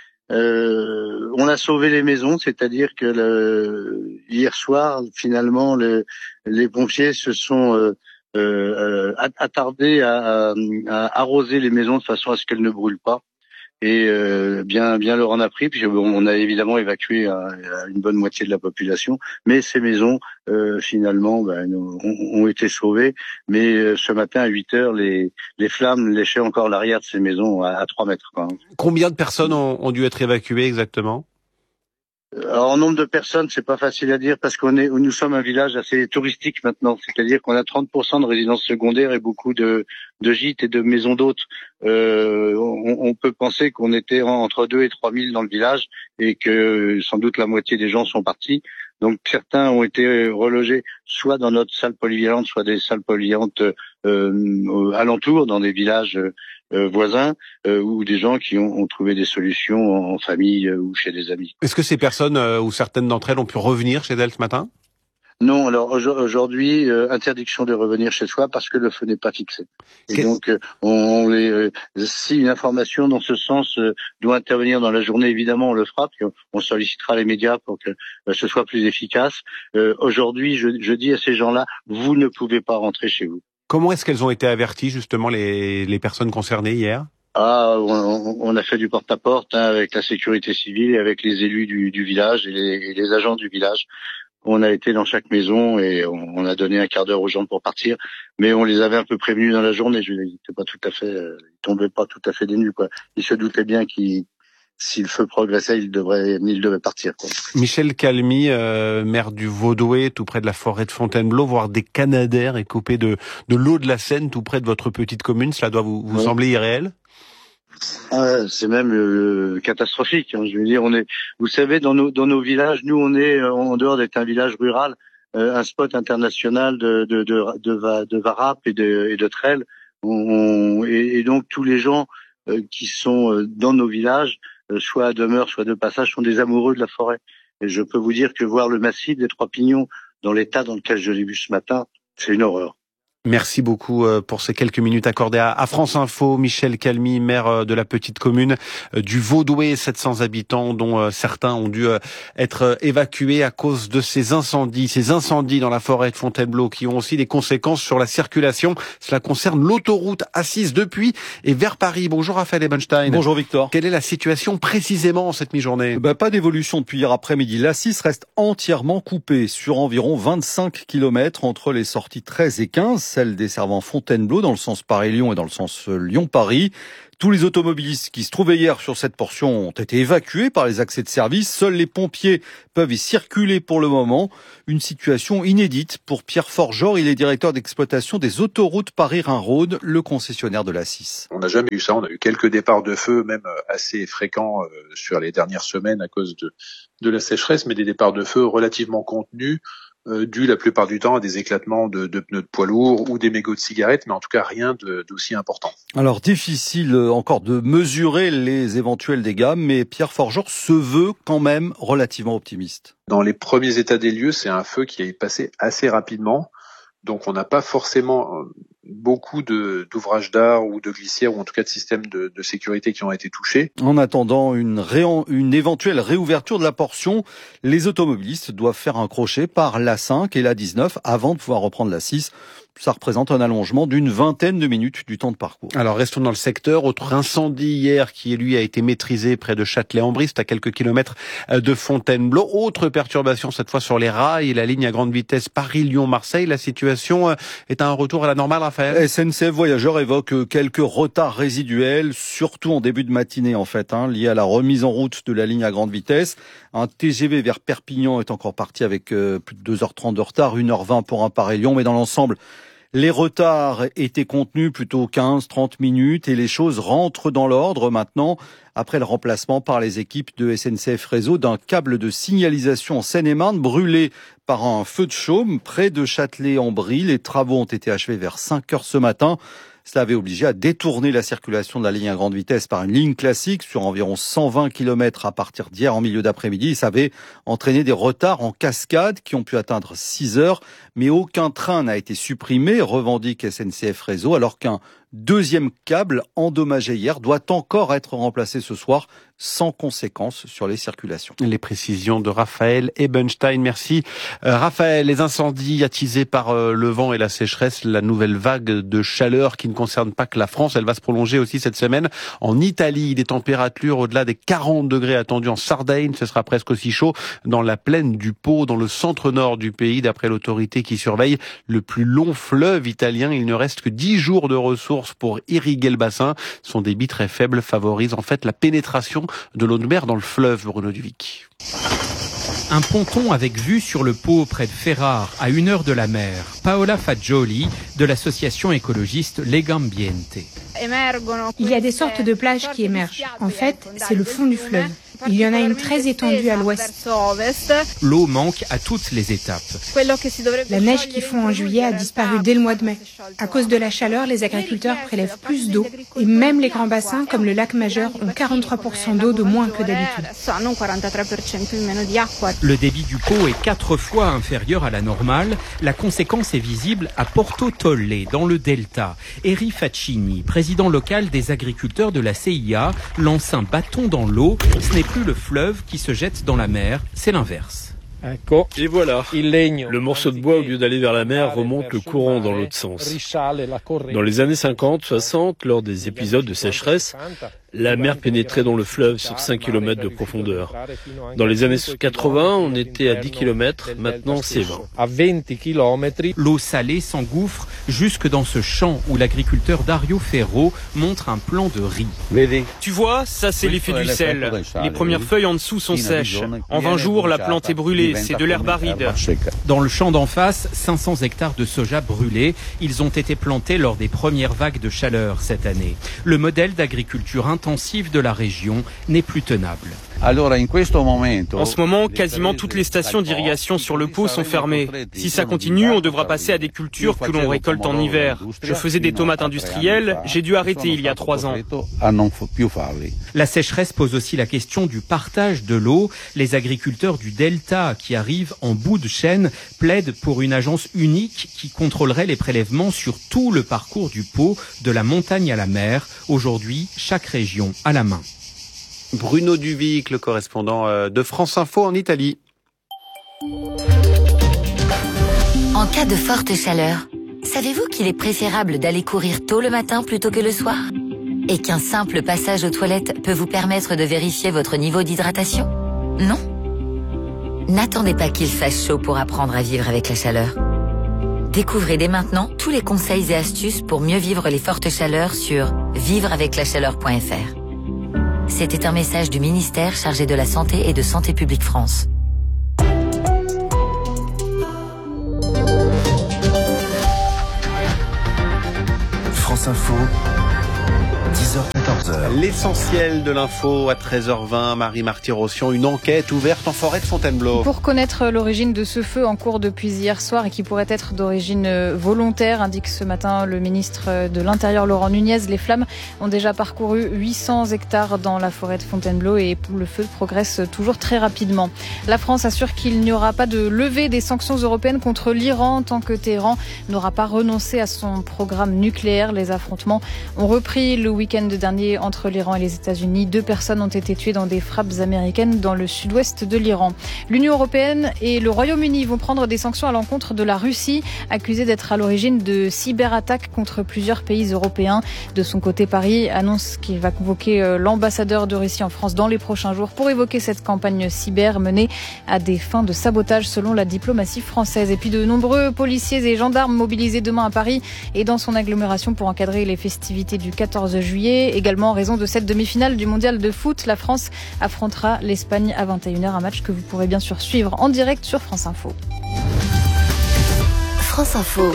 Euh, on a sauvé les maisons, c'est-à-dire que le, hier soir, finalement, le, les pompiers se sont euh, euh, attardés à, à, à arroser les maisons de façon à ce qu'elles ne brûlent pas. Et euh, bien, bien leur en a pris. Puis on a évidemment évacué euh, une bonne moitié de la population, mais ces maisons euh, finalement ben, ont, ont été sauvées. Mais euh, ce matin à huit heures, les, les flammes léchaient encore l'arrière de ces maisons à, à trois mètres. Quoi. Combien de personnes ont, ont dû être évacuées exactement ? Alors, en nombre de personnes, c'est pas facile à dire parce qu'on est, nous sommes un village assez touristique maintenant. C'est-à-dire qu'on a trente pour cent de résidences secondaires et beaucoup de, de gîtes et de maisons d'hôtes. Euh, on, on peut penser qu'on était entre deux et trois mille dans le village et que sans doute la moitié des gens sont partis. Donc certains ont été relogés soit dans notre salle polyvalente, soit des salles polyvalentes euh, alentours, dans des villages euh, voisins, euh, ou des gens qui ont, ont trouvé des solutions en, en famille euh, ou chez des amis. Est-ce que ces personnes euh, ou certaines d'entre elles ont pu revenir chez elles ce matin ? Non, alors aujourd'hui, euh, interdiction de revenir chez soi parce que le feu n'est pas fixé. Et Qu'est-ce... donc, euh, on les, euh, si une information dans ce sens euh, doit intervenir dans la journée, évidemment, on le fera, puis on, on sollicitera les médias pour que euh, ce soit plus efficace. Euh, aujourd'hui, je, je dis à ces gens-là, vous ne pouvez pas rentrer chez vous. Comment est-ce qu'elles ont été averties, justement, les, les personnes concernées hier ? Ah, on, on a fait du porte-à-porte hein, avec la sécurité civile et avec les élus du, du village et les, et les agents du village. On a été dans chaque maison et on, on a donné un quart d'heure aux gens pour partir, mais on les avait un peu prévenus dans la journée. Je n'étais pas tout à fait, euh, ils tombaient pas tout à fait des nues, quoi. Ils se doutaient bien qu'ils, si le feu progressait, ils devraient, ils devaient partir, quoi. Michel Calmy, euh, maire du Vaudouet, tout près de la forêt de Fontainebleau, voir des Canadair et couper de, de l'eau de la Seine, tout près de votre petite commune, cela doit vous, vous ouais. sembler irréel? Ah, c'est même euh, catastrophique. Hein, je veux dire, on est, vous savez, dans nos dans nos villages, nous on est en dehors d'être un village rural, euh, un spot international de de de de, de Varap et de et de Trelle. On, et, et donc tous les gens euh, qui sont dans nos villages, euh, soit à demeure, soit de passage, sont des amoureux de la forêt. Et je peux vous dire que voir le massif des Trois Pignons dans l'état dans lequel je l'ai vu ce matin, c'est une horreur. Merci beaucoup pour ces quelques minutes accordées à France Info. Michel Calmy, maire de la petite commune du Vaudouet, sept cents habitants dont certains ont dû être évacués à cause de ces incendies. Ces incendies dans la forêt de Fontainebleau qui ont aussi des conséquences sur la circulation. Cela concerne l'autoroute A six depuis et vers Paris. Bonjour Raphaël Ebenstein. Bonjour Victor. Quelle est la situation précisément cette mi-journée ? Bah, pas d'évolution depuis hier après-midi. L'A six reste entièrement coupée sur environ vingt-cinq kilomètres entre les sorties treize et quinze. Celle desservant Fontainebleau dans le sens Paris-Lyon et dans le sens Lyon-Paris. Tous les automobilistes qui se trouvaient hier sur cette portion ont été évacués par les accès de service. Seuls les pompiers peuvent y circuler pour le moment. Une situation inédite pour Pierre Forgeor. Il est directeur d'exploitation des autoroutes Paris-Rhin-Rhône, le concessionnaire de l'A six. On n'a jamais eu ça. On a eu quelques départs de feu, même assez fréquents sur les dernières semaines à cause de, de la sécheresse, mais des départs de feu relativement contenus. Euh, dû la plupart du temps à des éclatements de, de pneus de poids lourds ou des mégots de cigarettes, mais en tout cas rien de, d'aussi important. Alors difficile encore de mesurer les éventuels dégâts, mais Pierre Forgeor se veut quand même relativement optimiste. Dans les premiers états des lieux, c'est un feu qui est passé assez rapidement, donc on n'a pas forcément beaucoup de, d'ouvrages d'art ou de glissières ou en tout cas de systèmes de, de sécurité qui ont été touchés. En attendant une, ré, une éventuelle réouverture de la portion, les automobilistes doivent faire un crochet par l'A cinq et l'A dix-neuf avant de pouvoir reprendre l'A six. Ça représente un allongement d'une vingtaine de minutes du temps de parcours. Alors restons dans le secteur. Autre incendie hier qui lui a été maîtrisé près de Châtelet-en-Brie, c'est à quelques kilomètres de Fontainebleau. Autre perturbation cette fois sur les rails et la ligne à grande vitesse Paris-Lyon-Marseille. La situation est à un retour à la normale, Raphaël ? S N C F Voyageurs évoque quelques retards résiduels, surtout en début de matinée en fait, hein, liés à la remise en route de la ligne à grande vitesse. Un T G V vers Perpignan est encore parti avec euh, plus de deux heures trente de retard, une heure vingt pour un Paris-Lyon, mais dans l'ensemble, les retards étaient contenus plutôt quinze à trente minutes et les choses rentrent dans l'ordre maintenant après le remplacement par les équipes de S N C F Réseau d'un câble de signalisation en Seine-et-Marne brûlé par un feu de chaume près de Châtelet-en-Brie. Les travaux ont été achevés vers cinq heures ce matin. Cela avait obligé à détourner la circulation de la ligne à grande vitesse par une ligne classique sur environ cent vingt kilomètres à partir d'hier en milieu d'après-midi. Ça avait entraîné des retards en cascade qui ont pu atteindre six heures, mais aucun train n'a été supprimé, revendique S N C F Réseau, alors qu'un deuxième câble endommagé hier doit encore être remplacé ce soir sans conséquence sur les circulations. Les précisions de Raphaël Ebenstein. Merci. Euh, Raphaël, les incendies attisés par euh, le vent et la sécheresse, la nouvelle vague de chaleur qui ne concerne pas que la France, elle va se prolonger aussi cette semaine en Italie. Des températures au-delà des quarante degrés attendues en Sardaigne. Ce sera presque aussi chaud dans la plaine du Pô, dans le centre-nord du pays, d'après l'autorité qui surveille le plus long fleuve italien. Il ne reste que dix jours de ressources pour irriguer le bassin. Son débit très faible favorise en fait la pénétration de l'eau de mer dans le fleuve, Bruno Duvic. Un ponton avec vue sur le Pô près de Ferrare, à une heure de la mer. Paola Fagioli, de l'association écologiste Legambiente. Il y a des sortes de plages qui émergent. En fait, c'est le fond du fleuve. Il y en a une très étendue à l'ouest. L'eau manque à toutes les étapes. La neige qui fond en juillet a disparu dès le mois de mai. À cause de la chaleur, les agriculteurs prélèvent plus d'eau et même les grands bassins comme le lac Majeur ont quarante-trois pour cent d'eau de moins que d'habitude. Le débit du Pô est quatre fois inférieur à la normale. La conséquence est visible à Porto Tolle, dans le delta. Eri Faccini, président local des agriculteurs de la C I A, lance un bâton dans l'eau. Ce n'est plus le fleuve qui se jette dans la mer, c'est l'inverse. Et voilà, le morceau de bois, au lieu d'aller vers la mer, remonte le courant dans l'autre sens. Dans les années cinquante soixante, lors des épisodes de sécheresse, la mer pénétrait dans le fleuve sur cinq kilomètres de profondeur. Dans les années quatre-vingts, on était à dix kilomètres, maintenant c'est vingt. L'eau salée s'engouffre jusque dans ce champ où l'agriculteur Dario Ferro montre un plan de riz. Tu vois, ça c'est l'effet du sel. Les premières feuilles en dessous sont sèches. En vingt jours, la plante est brûlée, c'est de l'herbe aride. Dans le champ d'en face, cinq cents hectares de soja brûlés. Ils ont été plantés lors des premières vagues de chaleur cette année. Le modèle d'agriculture intensive de la région n'est plus tenable. En ce moment, quasiment toutes les stations d'irrigation sur le Pô sont fermées. Si ça continue, on devra passer à des cultures que l'on récolte en hiver. Je faisais des tomates industrielles, j'ai dû arrêter il y a trois ans. La sécheresse pose aussi la question du partage de l'eau. Les agriculteurs du Delta qui arrivent en bout de chaîne plaident pour une agence unique qui contrôlerait les prélèvements sur tout le parcours du Pô, de la montagne à la mer. Aujourd'hui, chaque région a la main. Bruno Duvic, le correspondant de France Info en Italie. En cas de forte chaleur, savez-vous qu'il est préférable d'aller courir tôt le matin plutôt que le soir ? Et qu'un simple passage aux toilettes peut vous permettre de vérifier votre niveau d'hydratation ? Non ? N'attendez pas qu'il fasse chaud pour apprendre à vivre avec la chaleur. Découvrez dès maintenant tous les conseils et astuces pour mieux vivre les fortes chaleurs sur vivre avec la chaleur point f r. C'était un message du ministère chargé de la Santé et de Santé publique France. France Info, dix heures quatorze heures. L'essentiel de l'info à treize heures vingt, Marie Marty-Rossian, une enquête ouverte en forêt de Fontainebleau. Pour connaître l'origine de ce feu en cours depuis hier soir et qui pourrait être d'origine volontaire, indique ce matin le ministre de l'Intérieur Laurent Nunez, les flammes ont déjà parcouru huit cents hectares dans la forêt de Fontainebleau et le feu progresse toujours très rapidement. La France assure qu'il n'y aura pas de levée des sanctions européennes contre l'Iran tant que Téhéran n'aura pas renoncé à son programme nucléaire. Les affrontements ont repris le week-end dernier entre l'Iran et les États-Unis. Deux personnes ont été tuées dans des frappes américaines dans le sud-ouest de l'Iran. L'Union européenne et le Royaume-Uni vont prendre des sanctions à l'encontre de la Russie, accusée d'être à l'origine de cyberattaques contre plusieurs pays européens. De son côté, Paris annonce qu'il va convoquer l'ambassadeur de Russie en France dans les prochains jours pour évoquer cette campagne cyber menée à des fins de sabotage selon la diplomatie française. Et puis de nombreux policiers et gendarmes mobilisés demain à Paris et dans son agglomération pour encadrer les festivités du quatorze juillet. Également en raison de cette demi-finale du mondial de foot, la France affrontera l'Espagne à vingt et une heures, un match que vous pourrez bien sûr suivre en direct sur France Info. France Info.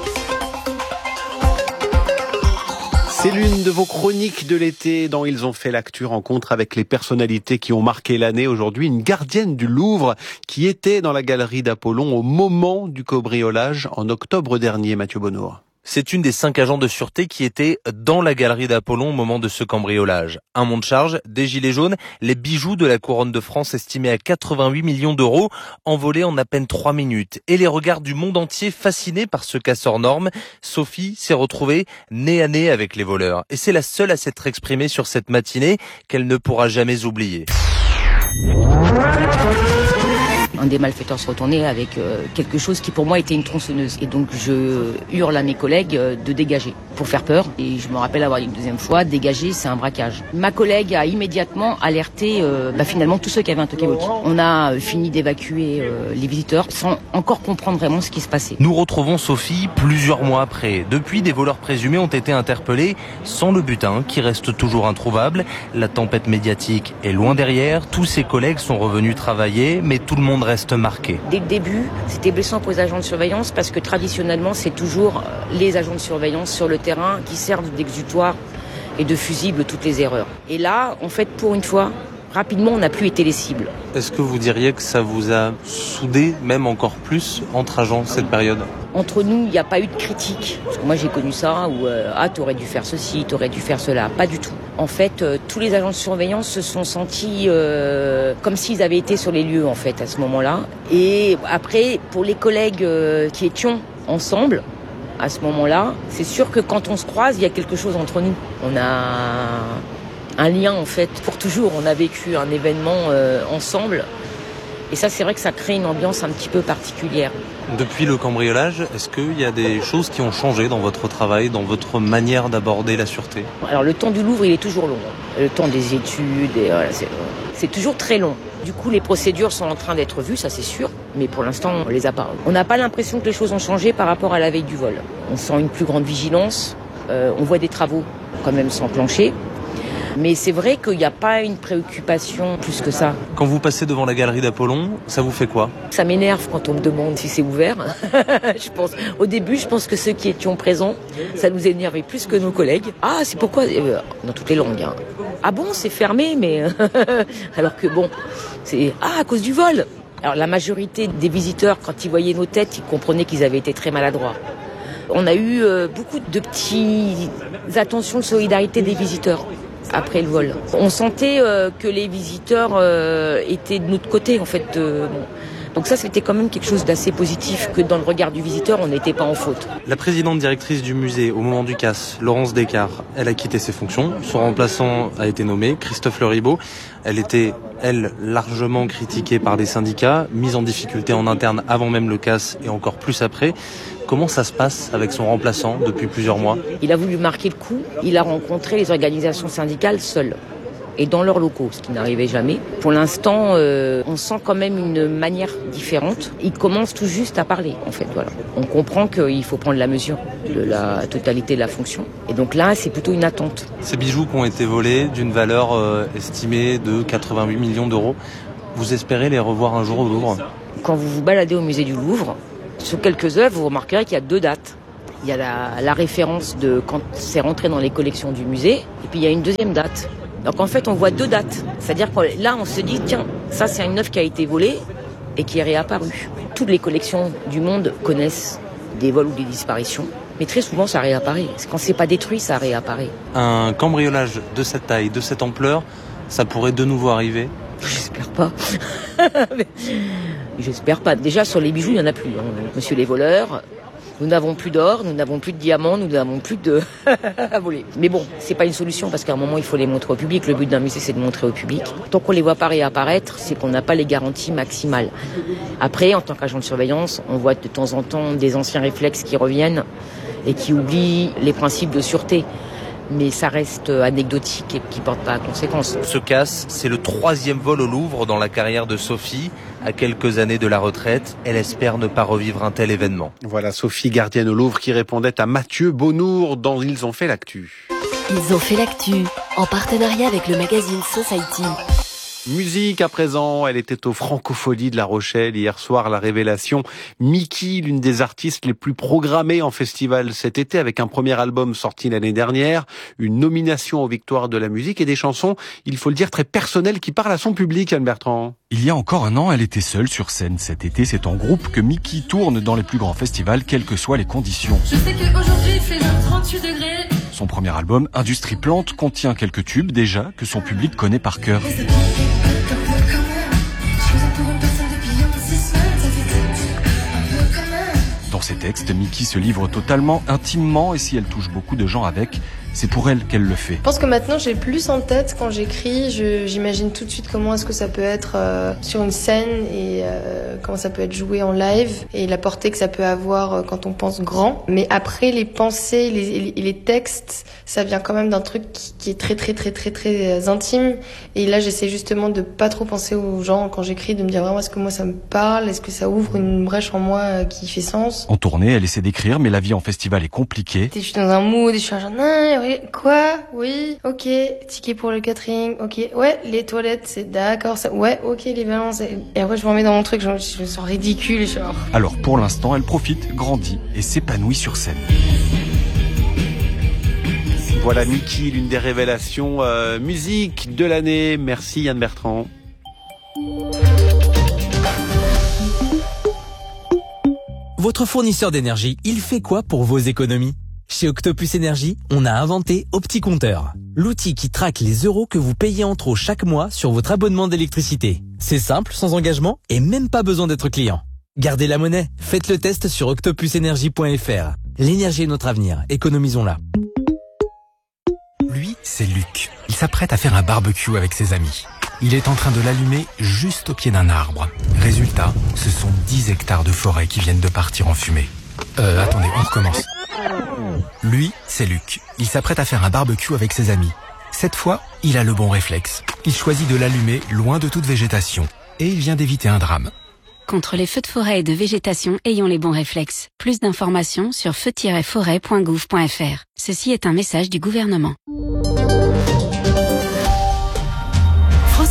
C'est l'une de vos chroniques de l'été dont ils ont fait l'actu, rencontre avec les personnalités qui ont marqué l'année. Aujourd'hui, une gardienne du Louvre qui était dans la galerie d'Apollon au moment du cambriolage en octobre dernier, Mathieu Bonnour. C'est une des cinq agents de sûreté qui étaient dans la galerie d'Apollon au moment de ce cambriolage. Un monte-charge, des gilets jaunes, les bijoux de la couronne de France estimés à quatre-vingt-huit millions d'euros, envolés en à peine trois minutes. Et les regards du monde entier fascinés par ce casseur norme. Sophie s'est retrouvée nez à nez avec les voleurs. Et c'est la seule à s'être exprimée sur cette matinée qu'elle ne pourra jamais oublier. Un des malfaiteurs se retournait avec euh, quelque chose qui pour moi était une tronçonneuse. Et donc je hurle à mes collègues euh, de dégager pour faire peur. Et je me rappelle avoir dit une deuxième fois, dégager c'est un braquage. Ma collègue a immédiatement alerté euh, bah, finalement tous ceux qui avaient un talkie-walkie. On a euh, fini d'évacuer euh, les visiteurs sans encore comprendre vraiment ce qui se passait. Nous retrouvons Sophie plusieurs mois après. Depuis, des voleurs présumés ont été interpellés sans le butin qui reste toujours introuvable. La tempête médiatique est loin derrière. Tous ses collègues sont revenus travailler, mais tout le monde reste marqué. Dès le début, c'était blessant pour les agents de surveillance parce que traditionnellement, c'est toujours les agents de surveillance sur le terrain qui servent d'exutoire et de fusible toutes les erreurs. Et là, en fait, pour une fois, rapidement, on n'a plus été les cibles. Est-ce que vous diriez que ça vous a soudé, même encore plus, entre agents cette période ? Entre nous, il n'y a pas eu de critique. Parce que moi, j'ai connu ça où euh, ah, t'aurais dû faire ceci, t'aurais dû faire cela. Pas du tout. En fait, euh, tous les agents de surveillance se sont sentis euh, comme s'ils avaient été sur les lieux, en fait, à ce moment-là. Et après, pour les collègues euh, qui étions ensemble, à ce moment-là, c'est sûr que quand on se croise, il y a quelque chose entre nous. On a un lien, en fait, pour toujours. On a vécu un événement euh, ensemble. Et ça, c'est vrai que ça crée une ambiance un petit peu particulière. Depuis le cambriolage, est-ce qu'il y a des choses qui ont changé dans votre travail, dans votre manière d'aborder la sûreté ? Alors, le temps du Louvre, il est toujours long. Le temps des études, et voilà, c'est, c'est toujours très long. Du coup, les procédures sont en train d'être vues, ça c'est sûr, mais pour l'instant, on les a pas. On n'a pas l'impression que les choses ont changé par rapport à la veille du vol. On sent une plus grande vigilance, euh, on voit des travaux quand même s'enclencher. Mais c'est vrai qu'il n'y a pas une préoccupation plus que ça. Quand vous passez devant la galerie d'Apollon, ça vous fait quoi? Ça m'énerve quand on me demande si c'est ouvert. je pense, au début, je pense que ceux qui étions présents, ça nous énervait plus que nos collègues. Ah, c'est pourquoi euh, dans toutes les langues. Hein. Ah bon, c'est fermé, mais alors que bon, c'est ah à cause du vol. Alors la majorité des visiteurs, quand ils voyaient nos têtes, ils comprenaient qu'ils avaient été très maladroits. On a eu euh, beaucoup de petites attentions de solidarité des visiteurs après le vol. On sentait euh, que les visiteurs euh, étaient de notre côté en fait. Euh, bon. Donc ça, c'était quand même quelque chose d'assez positif, que dans le regard du visiteur, on n'était pas en faute. La présidente directrice du musée, au moment du casse, Laurence Descartes, elle a quitté ses fonctions. Son remplaçant a été nommé, Christophe Leribaud. Elle était, elle, largement critiquée par les syndicats, mise en difficulté en interne avant même le casse et encore plus après. Comment ça se passe avec son remplaçant depuis plusieurs mois? Il a voulu marquer le coup. Il a rencontré les organisations syndicales seul et dans leurs locaux, ce qui n'arrivait jamais. Pour l'instant, euh, on sent quand même une manière différente. Il commence tout juste à parler, en fait. Voilà. On comprend qu'il faut prendre la mesure de la totalité de la fonction. Et donc là, c'est plutôt une attente. Ces bijoux qui ont été volés d'une valeur euh, estimée de quatre-vingt-huit millions d'euros, vous espérez les revoir un jour au Louvre? Quand vous vous baladez au musée du Louvre, sur quelques œuvres, vous remarquerez qu'il y a deux dates. Il y a la, la référence de quand c'est rentré dans les collections du musée, et puis il y a une deuxième date. Donc en fait, on voit deux dates. C'est-à-dire que là, on se dit, tiens, ça c'est une œuvre qui a été volée et qui est réapparue. Toutes les collections du monde connaissent des vols ou des disparitions, mais très souvent ça réapparaît. Quand c'est pas détruit, ça réapparaît. Un cambriolage de cette taille, de cette ampleur, ça pourrait de nouveau arriver? J'espère pas. J'espère pas. Déjà, sur les bijoux, il n'y en a plus. Hein. Monsieur les voleurs, nous n'avons plus d'or, nous n'avons plus de diamants, nous n'avons plus de à voler. Mais bon, c'est pas une solution parce qu'à un moment, il faut les montrer au public. Le but d'un musée, c'est de montrer au public. Tant qu'on les voit pas réapparaître, c'est qu'on n'a pas les garanties maximales. Après, en tant qu'agent de surveillance, on voit de temps en temps des anciens réflexes qui reviennent et qui oublient les principes de sûreté. Mais ça reste anecdotique et qui porte pas à conséquence. Ce casse, c'est le troisième vol au Louvre dans la carrière de Sophie. À quelques années de la retraite, elle espère ne pas revivre un tel événement. Voilà Sophie, gardienne au Louvre, qui répondait à Mathieu Bonnour dans Ils ont fait l'actu. Ils ont fait l'actu, en partenariat avec le magazine Society. Musique à présent, elle était au Francophonie de La Rochelle hier soir, la révélation. Miki, l'une des artistes les plus programmées en festival cet été, avec un premier album sorti l'année dernière, une nomination aux victoires de la musique et des chansons, il faut le dire, très personnelles qui parlent à son public, Anne Bertrand. Il y a encore un an, elle était seule sur scène. Cet été, c'est en groupe que Miki tourne dans les plus grands festivals, quelles que soient les conditions. Je sais qu'aujourd'hui, il fait trente-huit degrés. Son premier album, Industrie Plante, contient quelques tubes déjà que son public connaît par cœur. Dans ses textes, Miki se livre totalement, intimement, et si elle touche beaucoup de gens avec, c'est pour elle qu'elle le fait. Je pense que maintenant j'ai plus en tête quand j'écris, je, j'imagine tout de suite comment est-ce que ça peut être euh, sur une scène et euh, comment ça peut être joué en live et la portée que ça peut avoir euh, quand on pense grand. Mais après les pensées, les, les, les textes, ça vient quand même d'un truc qui, qui est très très très très très euh, intime. Et là j'essaie justement de pas trop penser aux gens quand j'écris, de me dire vraiment est-ce que moi ça me parle, est-ce que ça ouvre une brèche en moi euh, qui fait sens. En tournée, elle essaie d'écrire, mais la vie en festival est compliquée. Je suis dans un mood, je suis genre non, quoi? Oui, ok, ticket pour le catering, ok, ouais, les toilettes, c'est d'accord, ça, ouais, ok, les balances, et, et après je me remets dans mon truc, je, je me sens ridicule, genre. Alors pour l'instant, elle profite, grandit et s'épanouit sur scène. Voilà Miki, l'une des révélations euh, musique de l'année. Merci Yann Bertrand. Votre fournisseur d'énergie, il fait quoi pour vos économies ? Chez Octopus Énergie, on a inventé OptiCompteur, l'outil qui traque les euros que vous payez en trop chaque mois sur votre abonnement d'électricité. C'est simple, sans engagement et même pas besoin d'être client. Gardez la monnaie, faites le test sur octopus énergie point f r. L'énergie est notre avenir, économisons-la. Lui, c'est Luc. Il s'apprête à faire un barbecue avec ses amis. Il est en train de l'allumer juste au pied d'un arbre. Résultat, ce sont dix hectares de forêt qui viennent de partir en fumée. Euh, attendez, on recommence. Lui, c'est Luc. Il s'apprête à faire un barbecue avec ses amis. Cette fois, il a le bon réflexe. Il choisit de l'allumer loin de toute végétation. Et il vient d'éviter un drame. Contre les feux de forêt et de végétation, ayons les bons réflexes. Plus d'informations sur feu tiret forêt point gouv point f r. Ceci est un message du gouvernement.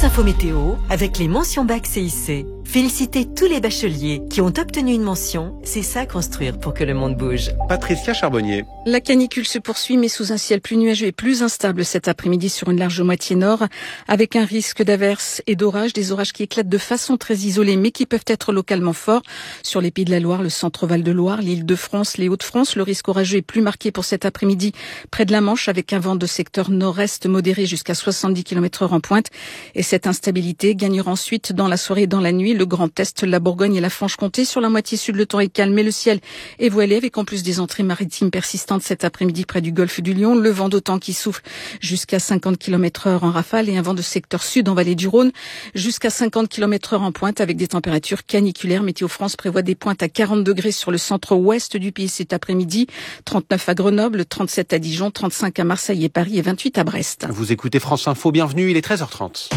Info Météo avec les mentions bac C I C. Félicitez tous les bacheliers qui ont obtenu une mention. C'est ça construire pour que le monde bouge. Patricia Charbonnier. La canicule se poursuit mais sous un ciel plus nuageux et plus instable cet après-midi sur une large moitié nord, avec un risque d'averses et d'orages, des orages qui éclatent de façon très isolée mais qui peuvent être localement forts sur les Pays de la Loire, le centre-Val de Loire, l'Île-de-France, les Hauts-de-France. Le risque orageux est plus marqué pour cet après-midi près de la Manche, avec un vent de secteur nord-est modéré jusqu'à soixante-dix kilomètres heure en pointe. Et cette instabilité gagnera ensuite dans la soirée et dans la nuit le Grand Est, la Bourgogne et la Franche-Comté. Sur la moitié sud, le temps est calme mais le ciel est voilé, avec en plus des entrées maritimes persistantes cet après-midi près du golfe du Lion. Le vent d'autant qui souffle jusqu'à cinquante kilomètres heure en rafale et un vent de secteur sud en vallée du Rhône jusqu'à cinquante kilomètres heure en pointe, avec des températures caniculaires. Météo France prévoit des pointes à quarante degrés sur le centre-ouest du pays cet après-midi, trente-neuf à Grenoble, trente-sept à Dijon, trente-cinq à Marseille et Paris et vingt-huit à Brest. Vous écoutez France Info, bienvenue, il est treize heures trente.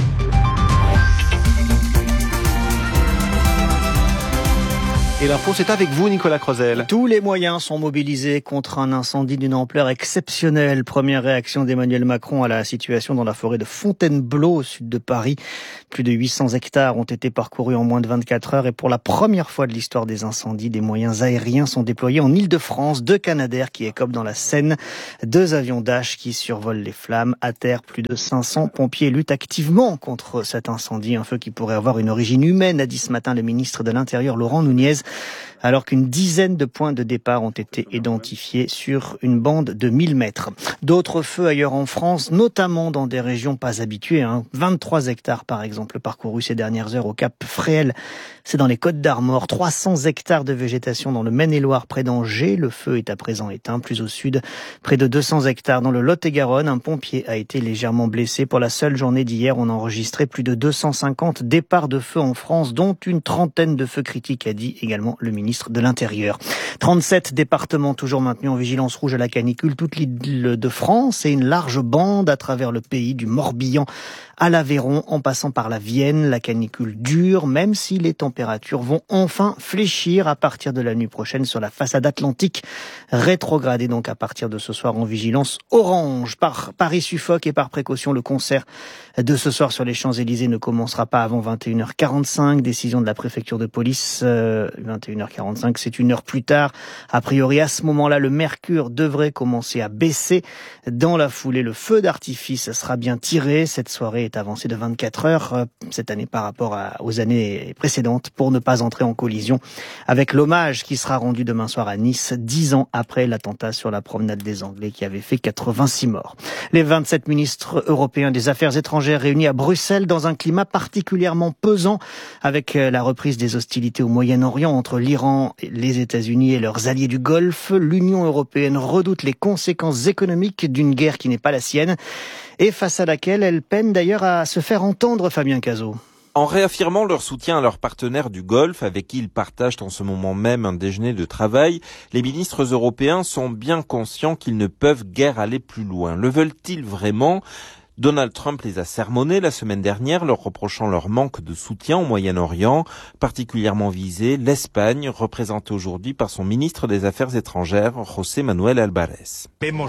Et l'info, c'est avec vous, Nicolas Crozel. Tous les moyens sont mobilisés contre un incendie d'une ampleur exceptionnelle. Première réaction d'Emmanuel Macron à la situation dans la forêt de Fontainebleau, au sud de Paris. Plus de huit cents hectares ont été parcourus en moins de vingt-quatre heures. Et pour la première fois de l'histoire des incendies, des moyens aériens sont déployés en Île-de-France. Deux Canadair qui écopent dans la Seine. Deux avions Dash qui survolent les flammes. À terre, plus de cinq cents pompiers luttent activement contre cet incendie. Un feu qui pourrait avoir une origine humaine, a dit ce matin le ministre de l'Intérieur, Laurent Nunez, alors qu'une dizaine de points de départ ont été identifiés sur une bande de mille mètres. D'autres feux ailleurs en France, notamment dans des régions pas habituées. Hein. vingt-trois hectares, par exemple, parcourus ces dernières heures au Cap Fréhel. C'est dans les Côtes d'Armor. trois cents hectares de végétation dans le Maine-et-Loire, près d'Angers. Le feu est à présent éteint. Plus au sud, près de deux cents hectares dans le Lot-et-Garonne. Un pompier a été légèrement blessé. Pour la seule journée d'hier, on a enregistré plus de deux cent cinquante départs de feu en France, dont une trentaine de feux critiques, a dit également le ministre de l'Intérieur. trente-sept départements toujours maintenus en vigilance rouge à la canicule, toute l'île de France et une large bande à travers le pays, du Morbihan à l'Aveyron, en passant par la Vienne. La canicule dure, même si les températures vont enfin fléchir à partir de la nuit prochaine sur la façade atlantique, rétrogradée donc à partir de ce soir en vigilance orange. Par Paris suffoque et par précaution, le concert de ce soir sur les Champs-Élysées ne commencera pas avant vingt et une heures quarante-cinq. Décision de la préfecture de police, euh, vingt et une heures quarante-cinq, c'est une heure plus tard. A priori, à ce moment-là, le mercure devrait commencer à baisser. Dans la foulée, le feu d'artifice sera bien tiré. Cette soirée est avancée de vingt-quatre heures euh, cette année par rapport à, aux années précédentes, pour ne pas entrer en collision avec l'hommage qui sera rendu demain soir à Nice, dix ans après l'attentat sur la promenade des Anglais qui avait fait quatre-vingt-six morts. Les vingt-sept ministres européens des Affaires étrangères réunis à Bruxelles dans un climat particulièrement pesant, avec la reprise des hostilités au Moyen-Orient entre l'Iran, les États-Unis et leurs alliés du Golfe. L'Union européenne redoute les conséquences économiques d'une guerre qui n'est pas la sienne et face à laquelle elle peine d'ailleurs à se faire entendre, Fabien Cazot. En réaffirmant leur soutien à leurs partenaires du Golfe, avec qui ils partagent en ce moment même un déjeuner de travail, les ministres européens sont bien conscients qu'ils ne peuvent guère aller plus loin. Le veulent-ils vraiment ? Donald Trump les a sermonnés la semaine dernière, leur reprochant leur manque de soutien au Moyen-Orient, particulièrement visé l'Espagne, représentée aujourd'hui par son ministre des Affaires étrangères, José Manuel Álvarez.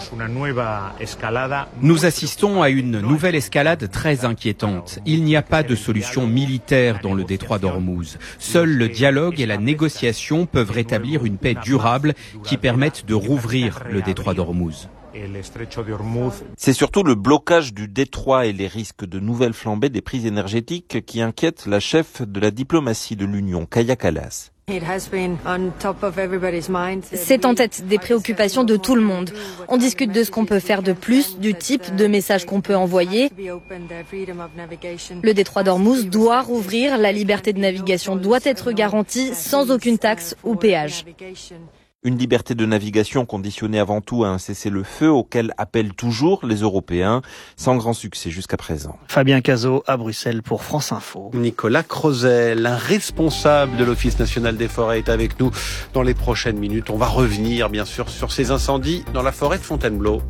Nous assistons à une nouvelle escalade très inquiétante. Il n'y a pas de solution militaire dans le détroit d'Ormuz. Seul le dialogue et la négociation peuvent rétablir une paix durable qui permette de rouvrir le détroit d'Ormuz. C'est surtout le blocage du détroit et les risques de nouvelles flambées des prix énergétiques qui inquiètent la chef de la diplomatie de l'Union, Kaja Kallas. C'est en tête des préoccupations de tout le monde. On discute de ce qu'on peut faire de plus, du type de message qu'on peut envoyer. Le détroit d'Ormuz doit rouvrir, la liberté de navigation doit être garantie sans aucune taxe ou péage. Une liberté de navigation conditionnée avant tout à un cessez-le-feu auquel appellent toujours les Européens, sans grand succès jusqu'à présent. Fabien Cazot à Bruxelles pour France Info. Nicolas Crozel, un responsable de l'Office national des forêts, est avec nous dans les prochaines minutes. On va revenir bien sûr sur ces incendies dans la forêt de Fontainebleau.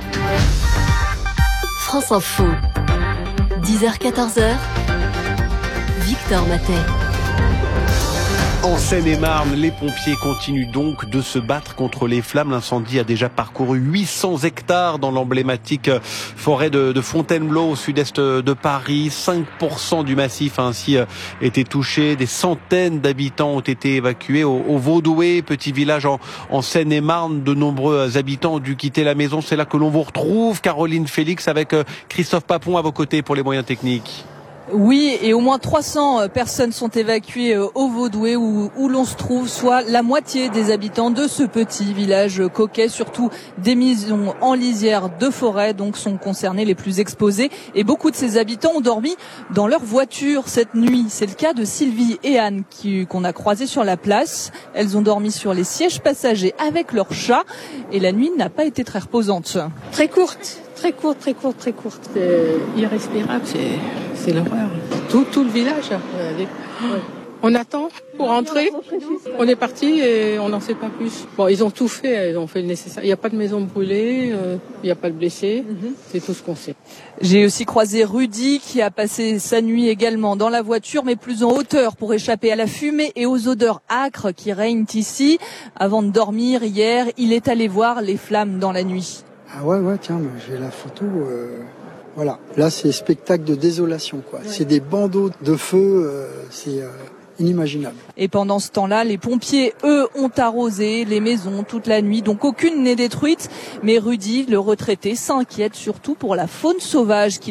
France Info, dix heures quatorze, Victor Matet. En Seine-et-Marne, les pompiers continuent donc de se battre contre les flammes. L'incendie a déjà parcouru huit cents hectares dans l'emblématique forêt de, de Fontainebleau au sud-est de Paris. cinq pour cent du massif a ainsi été touché. Des centaines d'habitants ont été évacués. Au, au Vaudoué, petit village en, en Seine-et-Marne, de nombreux habitants ont dû quitter la maison. C'est là que l'on vous retrouve, Caroline Félix, avec Christophe Papon à vos côtés pour les moyens techniques. Oui, et au moins trois cents personnes sont évacuées au Vaudoué où, où l'on se trouve, soit la moitié des habitants de ce petit village coquet. Surtout des maisons en lisière de forêt donc sont concernées, les plus exposées. Et beaucoup de ces habitants ont dormi dans leur voiture cette nuit. C'est le cas de Sylvie et Anne qui, qu'on a croisées sur la place. Elles ont dormi sur les sièges passagers avec leur chat et la nuit n'a pas été très reposante. Très courte. Très courte, très courte, très courte. C'est irrespirable, c'est, c'est l'horreur. Tout, tout le village. Ouais. On attend pour rentrer. On est parti et on n'en sait pas plus. Bon, ils ont tout fait, ils ont fait le nécessaire. Il n'y a pas de maison brûlée, euh, il n'y a pas de blessés. Mm-hmm. C'est tout ce qu'on sait. J'ai aussi croisé Rudy qui a passé sa nuit également dans la voiture, mais plus en hauteur pour échapper à la fumée et aux odeurs âcres qui règnent ici. Avant de dormir hier, il est allé voir les flammes dans la nuit. Ah ouais, ouais, tiens, j'ai la photo. Euh, voilà, là c'est spectacle de désolation, quoi. Ouais. C'est des bandeaux de feu, euh, c'est euh, inimaginable. Et pendant ce temps-là, les pompiers, eux, ont arrosé les maisons toute la nuit, donc aucune n'est détruite. Mais Rudy, le retraité, s'inquiète surtout pour la faune sauvage qui